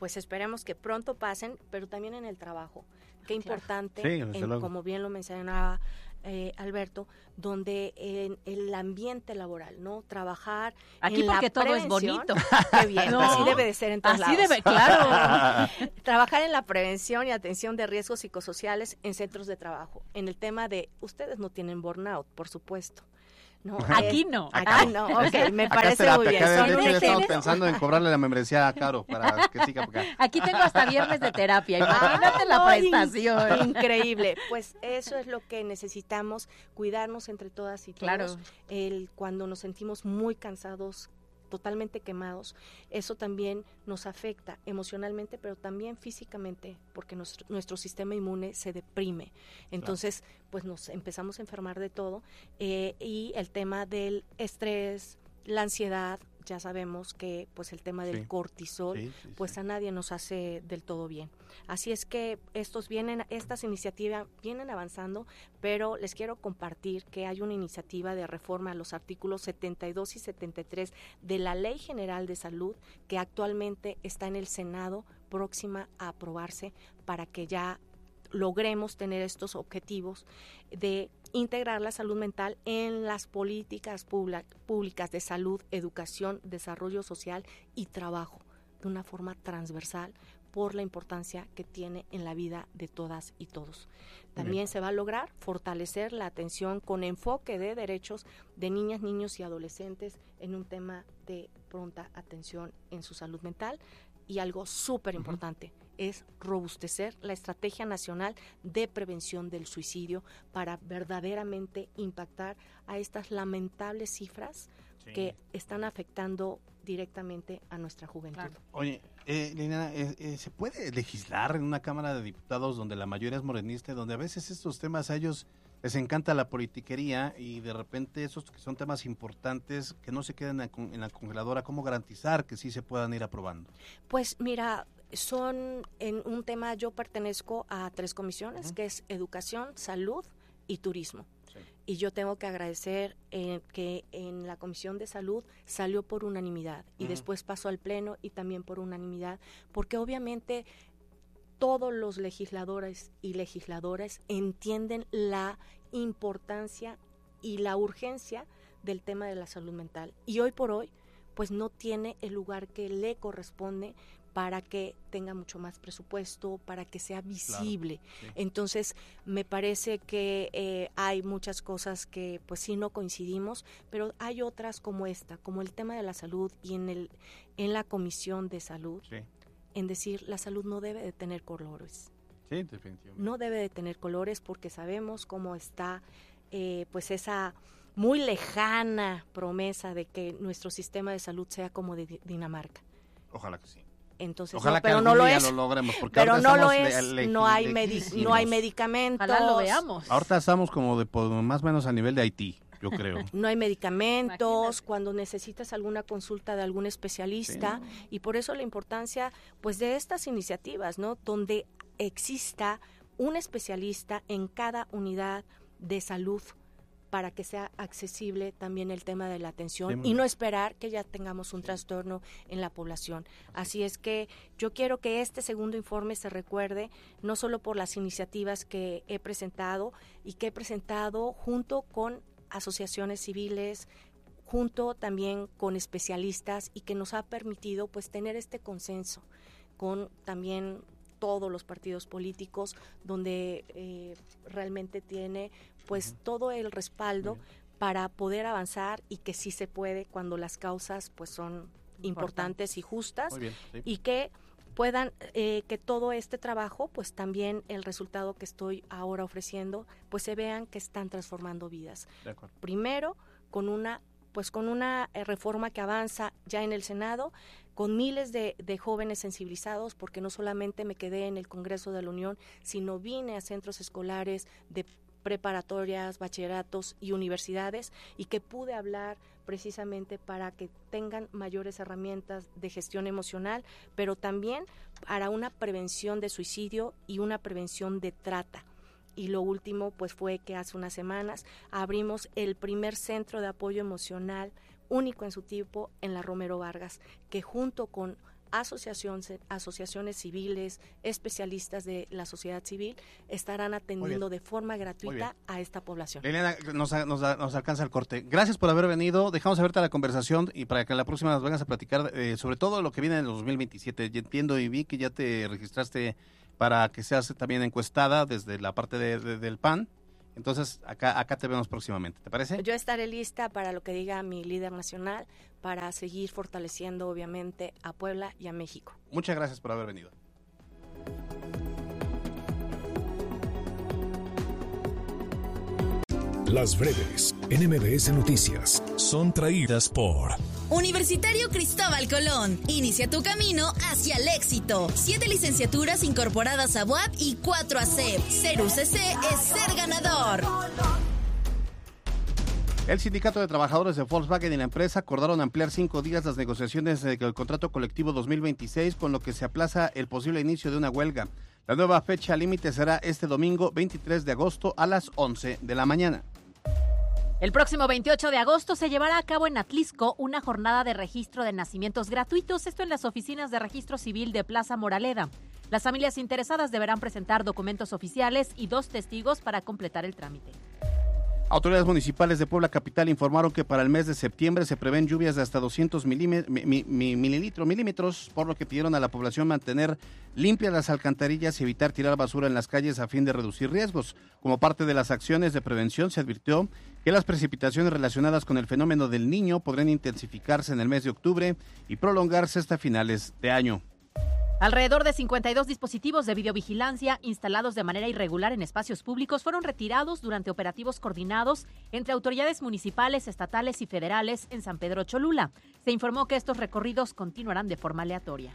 pues esperemos que pronto pasen, pero también en el trabajo. Qué importante, sí, en, como bien lo mencionaba eh, Alberto, donde en el ambiente laboral, ¿no? Trabajar aquí en porque la todo prevención. es bonito. Qué bien, No, así debe de ser en todos así lados. debe, claro. Trabajar en la prevención y atención de riesgos psicosociales en centros de trabajo. En el tema de, ustedes no tienen burnout, por supuesto. No, aquí eh, no. Aquí no, ok, me Acá parece terapia, muy bien. acá, Son de hecho, ya mujeres. estamos pensando en cobrarle la membresía a Caro para que siga por acá. Aquí tengo hasta viernes de terapia, imagínate Ah, la no, prestación. in- increíble. Pues eso es lo que necesitamos, cuidarnos entre todas y todos. Claro. El, cuando nos sentimos muy cansados, totalmente quemados, eso también nos afecta emocionalmente, pero también físicamente, porque nuestro, nuestro sistema inmune se deprime. Entonces, claro, pues nos empezamos a enfermar de todo, eh, y el tema del estrés, la ansiedad, ya sabemos que pues el tema del sí. cortisol, sí, sí, pues sí. a nadie nos hace del todo bien. Así es que estos vienen, estas iniciativas vienen avanzando, pero les quiero compartir que hay una iniciativa de reforma a los artículos setenta y dos y setenta y tres de la Ley General de Salud, que actualmente está en el Senado, próxima a aprobarse para que ya logremos tener estos objetivos de integrar la salud mental en las políticas públicas de salud, educación, desarrollo social y trabajo de una forma transversal por la importancia que tiene en la vida de todas y todos. También se va a lograr fortalecer la atención con enfoque de derechos de niñas, niños y adolescentes en un tema de pronta atención en su salud mental. Y algo súper importante uh-huh. es robustecer la Estrategia Nacional de Prevención del Suicidio para verdaderamente impactar a estas lamentables cifras sí. que están afectando directamente a nuestra juventud. Claro. Oye, eh, Liliana, eh, eh, ¿se puede legislar en una Cámara de Diputados donde la mayoría es morenista, donde a veces estos temas a ellos les encanta la politiquería y de repente esos que son temas importantes que no se queden en la congeladora, ¿cómo garantizar que sí se puedan ir aprobando? Pues mira, son en un tema, yo pertenezco a tres comisiones, uh-huh. que es educación, salud y turismo. Sí. Y yo tengo que agradecer eh, que en la Comisión de Salud salió por unanimidad y uh-huh. después pasó al Pleno y también por unanimidad, porque obviamente todos los legisladores y legisladoras entienden la importancia y la urgencia del tema de la salud mental. Y hoy por hoy, pues no tiene el lugar que le corresponde para que tenga mucho más presupuesto, para que sea visible. Claro, sí. Entonces, me parece que eh, hay muchas cosas que pues sí no coincidimos, pero hay otras como esta, como el tema de la salud y en el en la Comisión de Salud. Sí. En decir, la salud no debe de tener colores. Sí, definitivamente. No debe de tener colores porque sabemos cómo está eh, pues esa muy lejana promesa de que nuestro sistema de salud sea como de Dinamarca. Ojalá que sí. Entonces, Ojalá no, pero que no lo es. Lo logremos, porque pero no lo le, es. le, no hay medi- no hay medicamentos. Ojalá lo veamos. Ahorita estamos como de pues, más o menos a nivel de Haití. Yo creo. No hay medicamentos, imagínate. Cuando necesitas alguna consulta de algún especialista, sí, ¿no? Y por eso la importancia pues de estas iniciativas, ¿no? Donde exista un especialista en cada unidad de salud para que sea accesible también el tema de la atención sí, y no esperar que ya tengamos un sí. trastorno en la población. Así es que yo quiero que este segundo informe se recuerde no solo por las iniciativas que he presentado y que he presentado junto con asociaciones civiles, junto también con especialistas y que nos ha permitido pues tener este consenso con también todos los partidos políticos donde eh, realmente tiene pues uh-huh. todo el respaldo para poder avanzar y que sí se puede cuando las causas pues son importantes, importantes y justas bien, sí. y que puedan, eh, que todo este trabajo, pues también el resultado que estoy ahora ofreciendo, pues se vean que están transformando vidas. Primero, con una, pues con una eh, reforma que avanza ya en el Senado, con miles de, de jóvenes sensibilizados, porque no solamente me quedé en el Congreso de la Unión, sino vine a centros escolares de preparatorias, bachilleratos y universidades y que pude hablar precisamente para que tengan mayores herramientas de gestión emocional, pero también para una prevención de suicidio y una prevención de trata. Y lo último pues fue que hace unas semanas abrimos el primer centro de apoyo emocional único en su tipo en la Romero Vargas, que junto con asociaciones, asociaciones civiles, especialistas de la sociedad civil estarán atendiendo de forma gratuita a esta población. Liliana, nos, nos, nos alcanza el corte. Gracias por haber venido. Dejamos abierta la conversación y para que la próxima nos vengas a platicar eh, sobre todo lo que viene en el dos mil veintisiete. Yo entiendo y vi que ya te registraste para que seas también encuestada desde la parte de, de, del P A N. Entonces, acá acá te vemos próximamente, ¿te parece? Yo estaré lista para lo que diga mi líder nacional, para seguir fortaleciendo, obviamente, a Puebla y a México. Muchas gracias por haber venido. Las breves en M B S Noticias son traídas por Universitario Cristóbal Colón. Inicia tu camino hacia el éxito. Siete licenciaturas incorporadas a U A P y cuatro a C E P. Ser U C C es ser ganador. El Sindicato de Trabajadores de Volkswagen y la empresa acordaron ampliar cinco días las negociaciones del contrato colectivo dos mil veintiséis, con lo que se aplaza el posible inicio de una huelga. La nueva fecha límite será este domingo veintitrés de agosto a las once de la mañana. El próximo veintiocho de agosto se llevará a cabo en Atlisco una jornada de registro de nacimientos gratuitos, esto en las oficinas de registro civil de Plaza Moraleda. Las familias interesadas deberán presentar documentos oficiales y dos testigos para completar el trámite. Autoridades municipales de Puebla Capital informaron que para el mes de septiembre se prevén lluvias de hasta doscientos milímetros, por lo que pidieron a la población mantener limpias las alcantarillas y evitar tirar basura en las calles a fin de reducir riesgos. Como parte de las acciones de prevención, se advirtió que las precipitaciones relacionadas con el fenómeno del Niño podrían intensificarse en el mes de octubre y prolongarse hasta finales de año. Alrededor de cincuenta y dos dispositivos de videovigilancia instalados de manera irregular en espacios públicos fueron retirados durante operativos coordinados entre autoridades municipales, estatales y federales en San Pedro Cholula. Se informó que estos recorridos continuarán de forma aleatoria.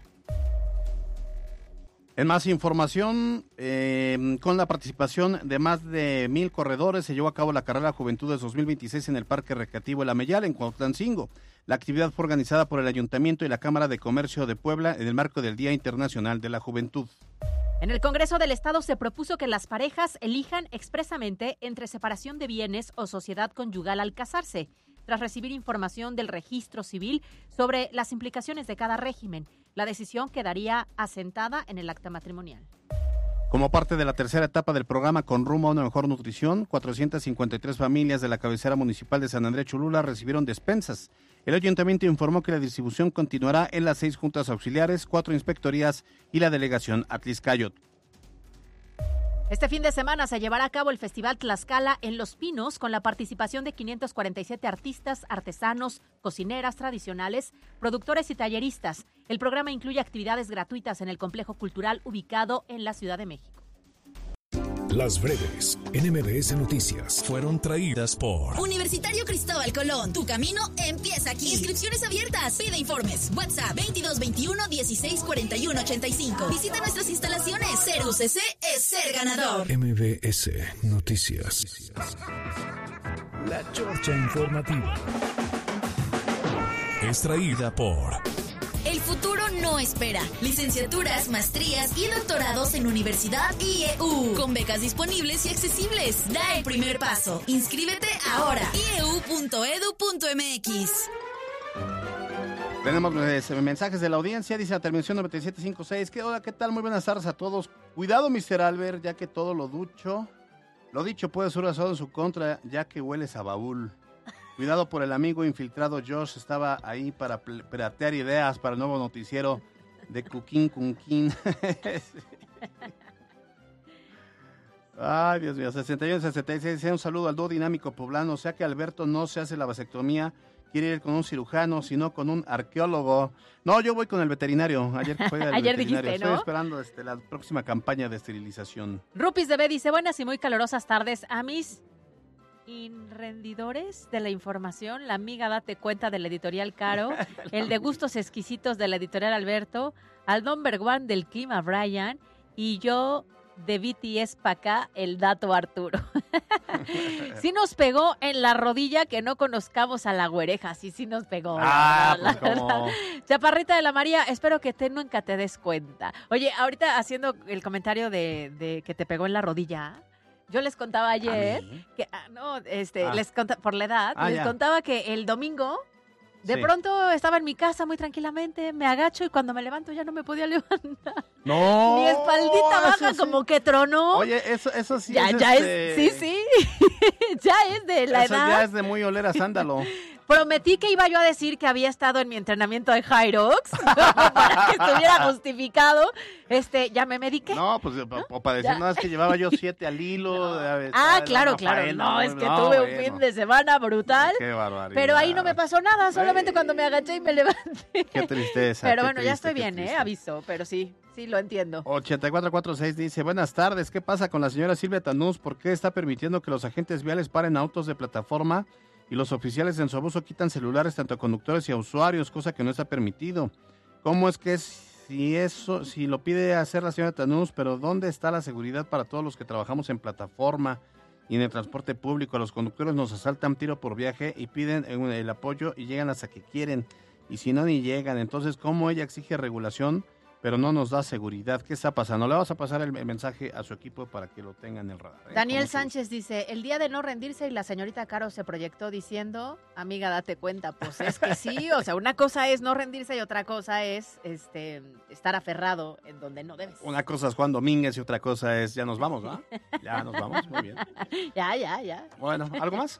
En más información, eh, con la participación de más de mil corredores, se llevó a cabo la Carrera Juventudes dos mil veintiséis en el Parque Recreativo El Ameyal, en Cuautlancingo. La actividad fue organizada por el Ayuntamiento y la Cámara de Comercio de Puebla en el marco del Día Internacional de la Juventud. En el Congreso del Estado se propuso que las parejas elijan expresamente entre separación de bienes o sociedad conyugal al casarse, tras recibir información del registro civil sobre las implicaciones de cada régimen. La decisión quedaría asentada en el acta matrimonial. Como parte de la tercera etapa del programa Con Rumbo a una Mejor Nutrición, cuatrocientas cincuenta y tres familias de la cabecera municipal de San Andrés Cholula recibieron despensas. El ayuntamiento informó que la distribución continuará en las seis juntas auxiliares, cuatro inspectorías y la delegación Atliscayot. Este fin de semana se llevará a cabo el Festival Tlaxcala en Los Pinos con la participación de quinientos cuarenta y siete artistas, artesanos, cocineras tradicionales, productores y talleristas. El programa incluye actividades gratuitas en el complejo cultural ubicado en la Ciudad de México. Las breves en M B S Noticias fueron traídas por Universitario Cristóbal Colón. Tu camino empieza aquí. Inscripciones abiertas. Pide informes. WhatsApp veintidós veintiuno dieciséis cuarenta y uno ochenta y cinco. Visita nuestras instalaciones. Ser U C C es ser ganador. M B S Noticias. La Chorcha Informativa. Es traída por El futuro no espera. Licenciaturas, maestrías y doctorados en Universidad I E U. Con becas disponibles y accesibles. Da el primer paso. Inscríbete ahora. i e u punto e d u punto m x. Tenemos eh, mensajes de la audiencia. Dice la terminación noventa y siete cincuenta y seis. ¿Qué, hola, ¿qué tal? Muy buenas tardes a todos. Cuidado, mister Albert, ya que todo lo ducho, lo dicho puede ser usado en su contra, ya que hueles a baúl. Cuidado por el amigo infiltrado Josh, estaba ahí para platear ideas para el nuevo noticiero de Cuquín Cunquín. Ay, Dios mío, sesenta y uno sesenta y seis, un saludo al dúo dinámico poblano, o sea que Alberto no se hace la vasectomía, quiere ir con un cirujano, sino con un arqueólogo. No, yo voy con el veterinario, ayer fue el ayer veterinario, dijiste, ¿no? Estoy esperando este, la próxima campaña de esterilización. Rupis de B dice, buenas y muy calurosas tardes a mis rendidores de la información, la amiga Date Cuenta de la editorial Caro, el de Gustos Exquisitos de la editorial Alberto, al number one del clima Brian y yo de B T S pa' acá, el dato Arturo. Sí nos pegó en la rodilla que no conozcamos a la güereja, sí, sí nos pegó. Ah, la, pues la, como... Chaparrita de la María, espero que te nunca te des cuenta. Oye, ahorita haciendo el comentario de, de que te pegó en la rodilla, yo les contaba ayer que, ah, no, este, ah. les contaba, por la edad, ah, les ya. contaba que el domingo De Sí. pronto estaba en mi casa muy tranquilamente, me agacho y cuando me levanto ya no me podía levantar. No. Mi espaldita baja sí. como que tronó. Oye, eso, eso sí ya, es... ya este... es, sí, sí, ya es de la Eso edad. ya es de muy oler a sándalo. Prometí que iba yo a decir que había estado en mi entrenamiento de Hyrox para que estuviera justificado. Este, ya me mediqué. No, pues o para decir, Ya. no, es que llevaba yo siete al hilo. No. de- Ah, de- claro, una claro. faena, No, es que no, tuve un bueno. fin de semana brutal. Qué barbaridad. Pero ahí no me pasó nada, solamente cuando me agaché y me levanté. Qué tristeza. Pero qué bueno, ya triste, estoy qué bien, ¿eh? triste. Aviso, pero sí, sí lo entiendo. ochenta y cuatro cuarenta y seis dice, buenas tardes, ¿qué pasa con la señora Silvia Tanús? ¿Por qué está permitiendo que los agentes viales paren autos de plataforma y los oficiales en su abuso quitan celulares tanto a conductores y a usuarios, cosa que no está permitido? ¿Cómo es que si eso, si lo pide hacer la señora Tanús, pero dónde está la seguridad para todos los que trabajamos en plataforma y en el transporte público? A los conductores nos asaltan tiro por viaje y piden el apoyo y llegan hasta que quieren, y si no ni llegan. Entonces, ¿cómo ella exige regulación pero no nos da seguridad? ¿Qué está pasando? Le vamos a pasar el, el mensaje a su equipo para que lo tengan en el radar, ¿eh? Daniel Con mucho Sánchez dice, el día de no rendirse y la señorita Caro se proyectó diciendo, amiga, date cuenta, pues es que sí, o sea, una cosa es no rendirse y otra cosa es este estar aferrado en donde no debes. gusto. Una cosa es Juan Domínguez y otra cosa es, ya nos vamos, ¿no? Ya nos vamos, muy bien. Ya, ya, ya. Bueno, ¿algo más?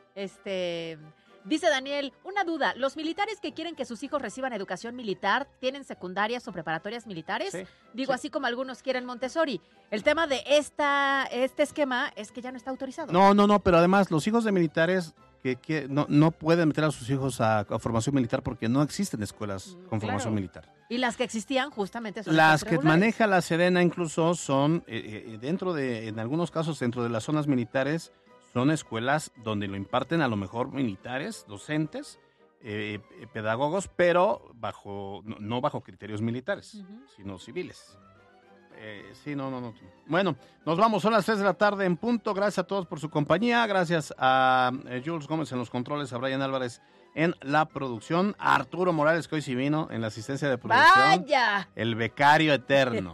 Este, dice Daniel, una duda, ¿los militares que quieren que sus hijos reciban educación militar tienen secundarias o preparatorias militares? Sí, Digo, sí. así como algunos quieren Montessori. El tema de esta este esquema es que ya no está autorizado. No, no, no, pero además los hijos de militares que, que no, no pueden meter a sus hijos a, a formación militar porque no existen escuelas con formación claro. militar. Y las que existían justamente son Las que regulares. maneja la Sedena incluso son, eh, eh, dentro de, en algunos casos, dentro de las zonas militares, son escuelas donde lo imparten a lo mejor militares, docentes, eh, eh, pedagogos, pero bajo no, no bajo criterios militares, Ujú. sino civiles. Eh, sí, no, no, no. Bueno, nos vamos, son las tres de la tarde en punto. Gracias a todos por su compañía. Gracias a eh, Jules Gómez en los controles, a Brian Álvarez en la producción, a Arturo Morales, que hoy sí vino en la asistencia de producción. ¡Vaya! El becario eterno.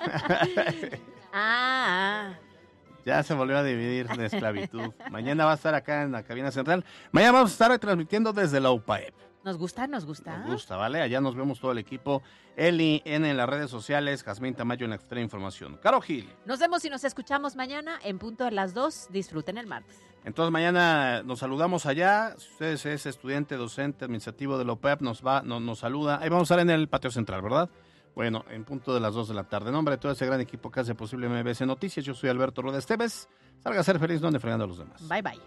Ah, ah. Ya se volvió a dividir de esclavitud. Mañana va a estar acá en la cabina central. Mañana vamos a estar transmitiendo desde la U P A E P. Nos gusta, nos gusta. Nos gusta, ¿vale? Allá nos vemos todo el equipo. Eli N en las redes sociales, Jazmín Tamayo en la Extrema Información. Caro Gil. Nos vemos y nos escuchamos mañana en punto de las dos. Disfruten el martes. Entonces mañana nos saludamos allá. Si usted es estudiante, docente, administrativo de la U P A E P, nos va, no, nos saluda. Ahí vamos a estar en el patio central, ¿verdad? Bueno, en punto de las dos de la tarde. En nombre de todo ese gran equipo que hace posible M B C Noticias, yo soy Alberto Rueda Esteves. Salga a ser feliz, no ande fregando a los demás. Bye, bye.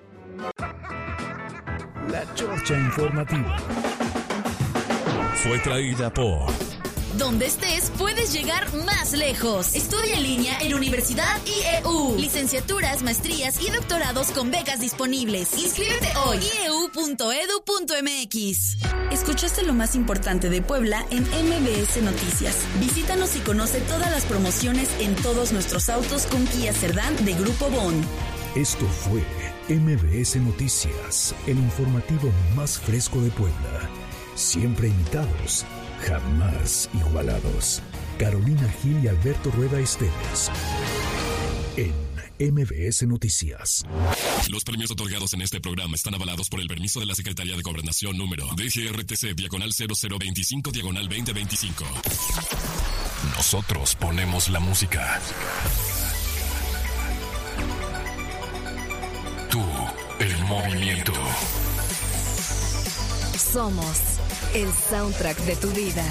La Chorcha Informativa fue traída por... Donde estés, puedes llegar más lejos. Estudia en línea en Universidad I E U. Licenciaturas, maestrías y doctorados con becas disponibles. Inscríbete hoy. i e u punto e d u punto m x. Escuchaste lo más importante de Puebla en M B S Noticias. Visítanos y conoce todas las promociones en todos nuestros autos con Kia Cerdán de Grupo Bon. Esto fue M B S Noticias, el informativo más fresco de Puebla. Siempre imitados, jamás igualados. Carolina Gil y Alberto Rueda Esteves. En M B S Noticias. Los premios otorgados en este programa están avalados por el permiso de la Secretaría de Gobernación número D G R T C diagonal cero cero veinticinco diagonal veinte veinticinco. Nosotros ponemos la música. Tú, el movimiento. Somos el soundtrack de tu vida.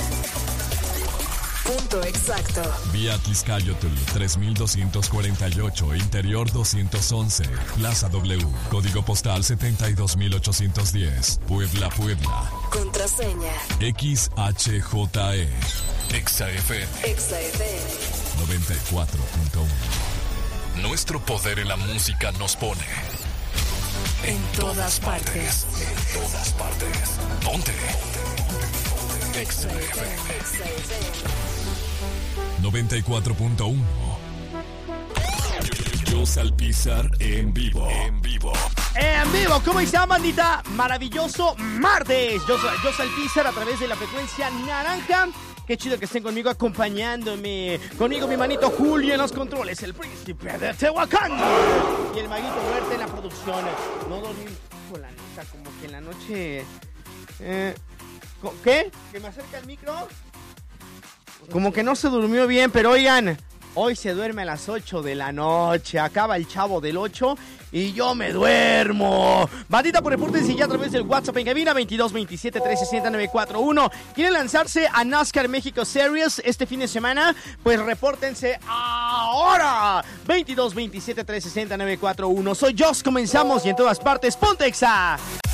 Punto exacto. Vía Tliscayotl tres mil doscientos cuarenta y ocho, Interior doscientos once, Plaza W, Código Postal setenta y dos mil ochocientos diez, Puebla, Puebla. Contraseña. X H J E. Exa F M. Exa F M. noventa y cuatro punto uno. Nuestro poder en la música nos pone En todas partes. En todas partes. Ponte. Exa F M. noventa y cuatro punto uno. Jos Alpizar en vivo. En vivo. En vivo, ¿cómo está, bandita? Maravilloso martes. Yo soy Jos Alpizar a través de la frecuencia naranja. Qué chido que estén conmigo acompañándome. Conmigo mi manito Julio en los controles, el príncipe de Tehuacán. Y el maguito Huerta en la producción. No dormí con la neta, como que en la noche Eh, ¿Qué? ¿Que me acerca el micro? Como que no se durmió bien, pero oigan, hoy se duerme a las ocho de la noche. Acaba el Chavo del ocho y yo me duermo. Bandita, por repórtense ya a través del WhatsApp en cabina veintidós veintisiete trescientos sesenta nueve cuatro uno. ¿Quieren lanzarse a NASCAR México Series este fin de semana? Pues repórtense ahora. veintidós veintisiete trescientos sesenta nueve cuatro uno. Soy Joss, comenzamos y en todas partes, Pontexa.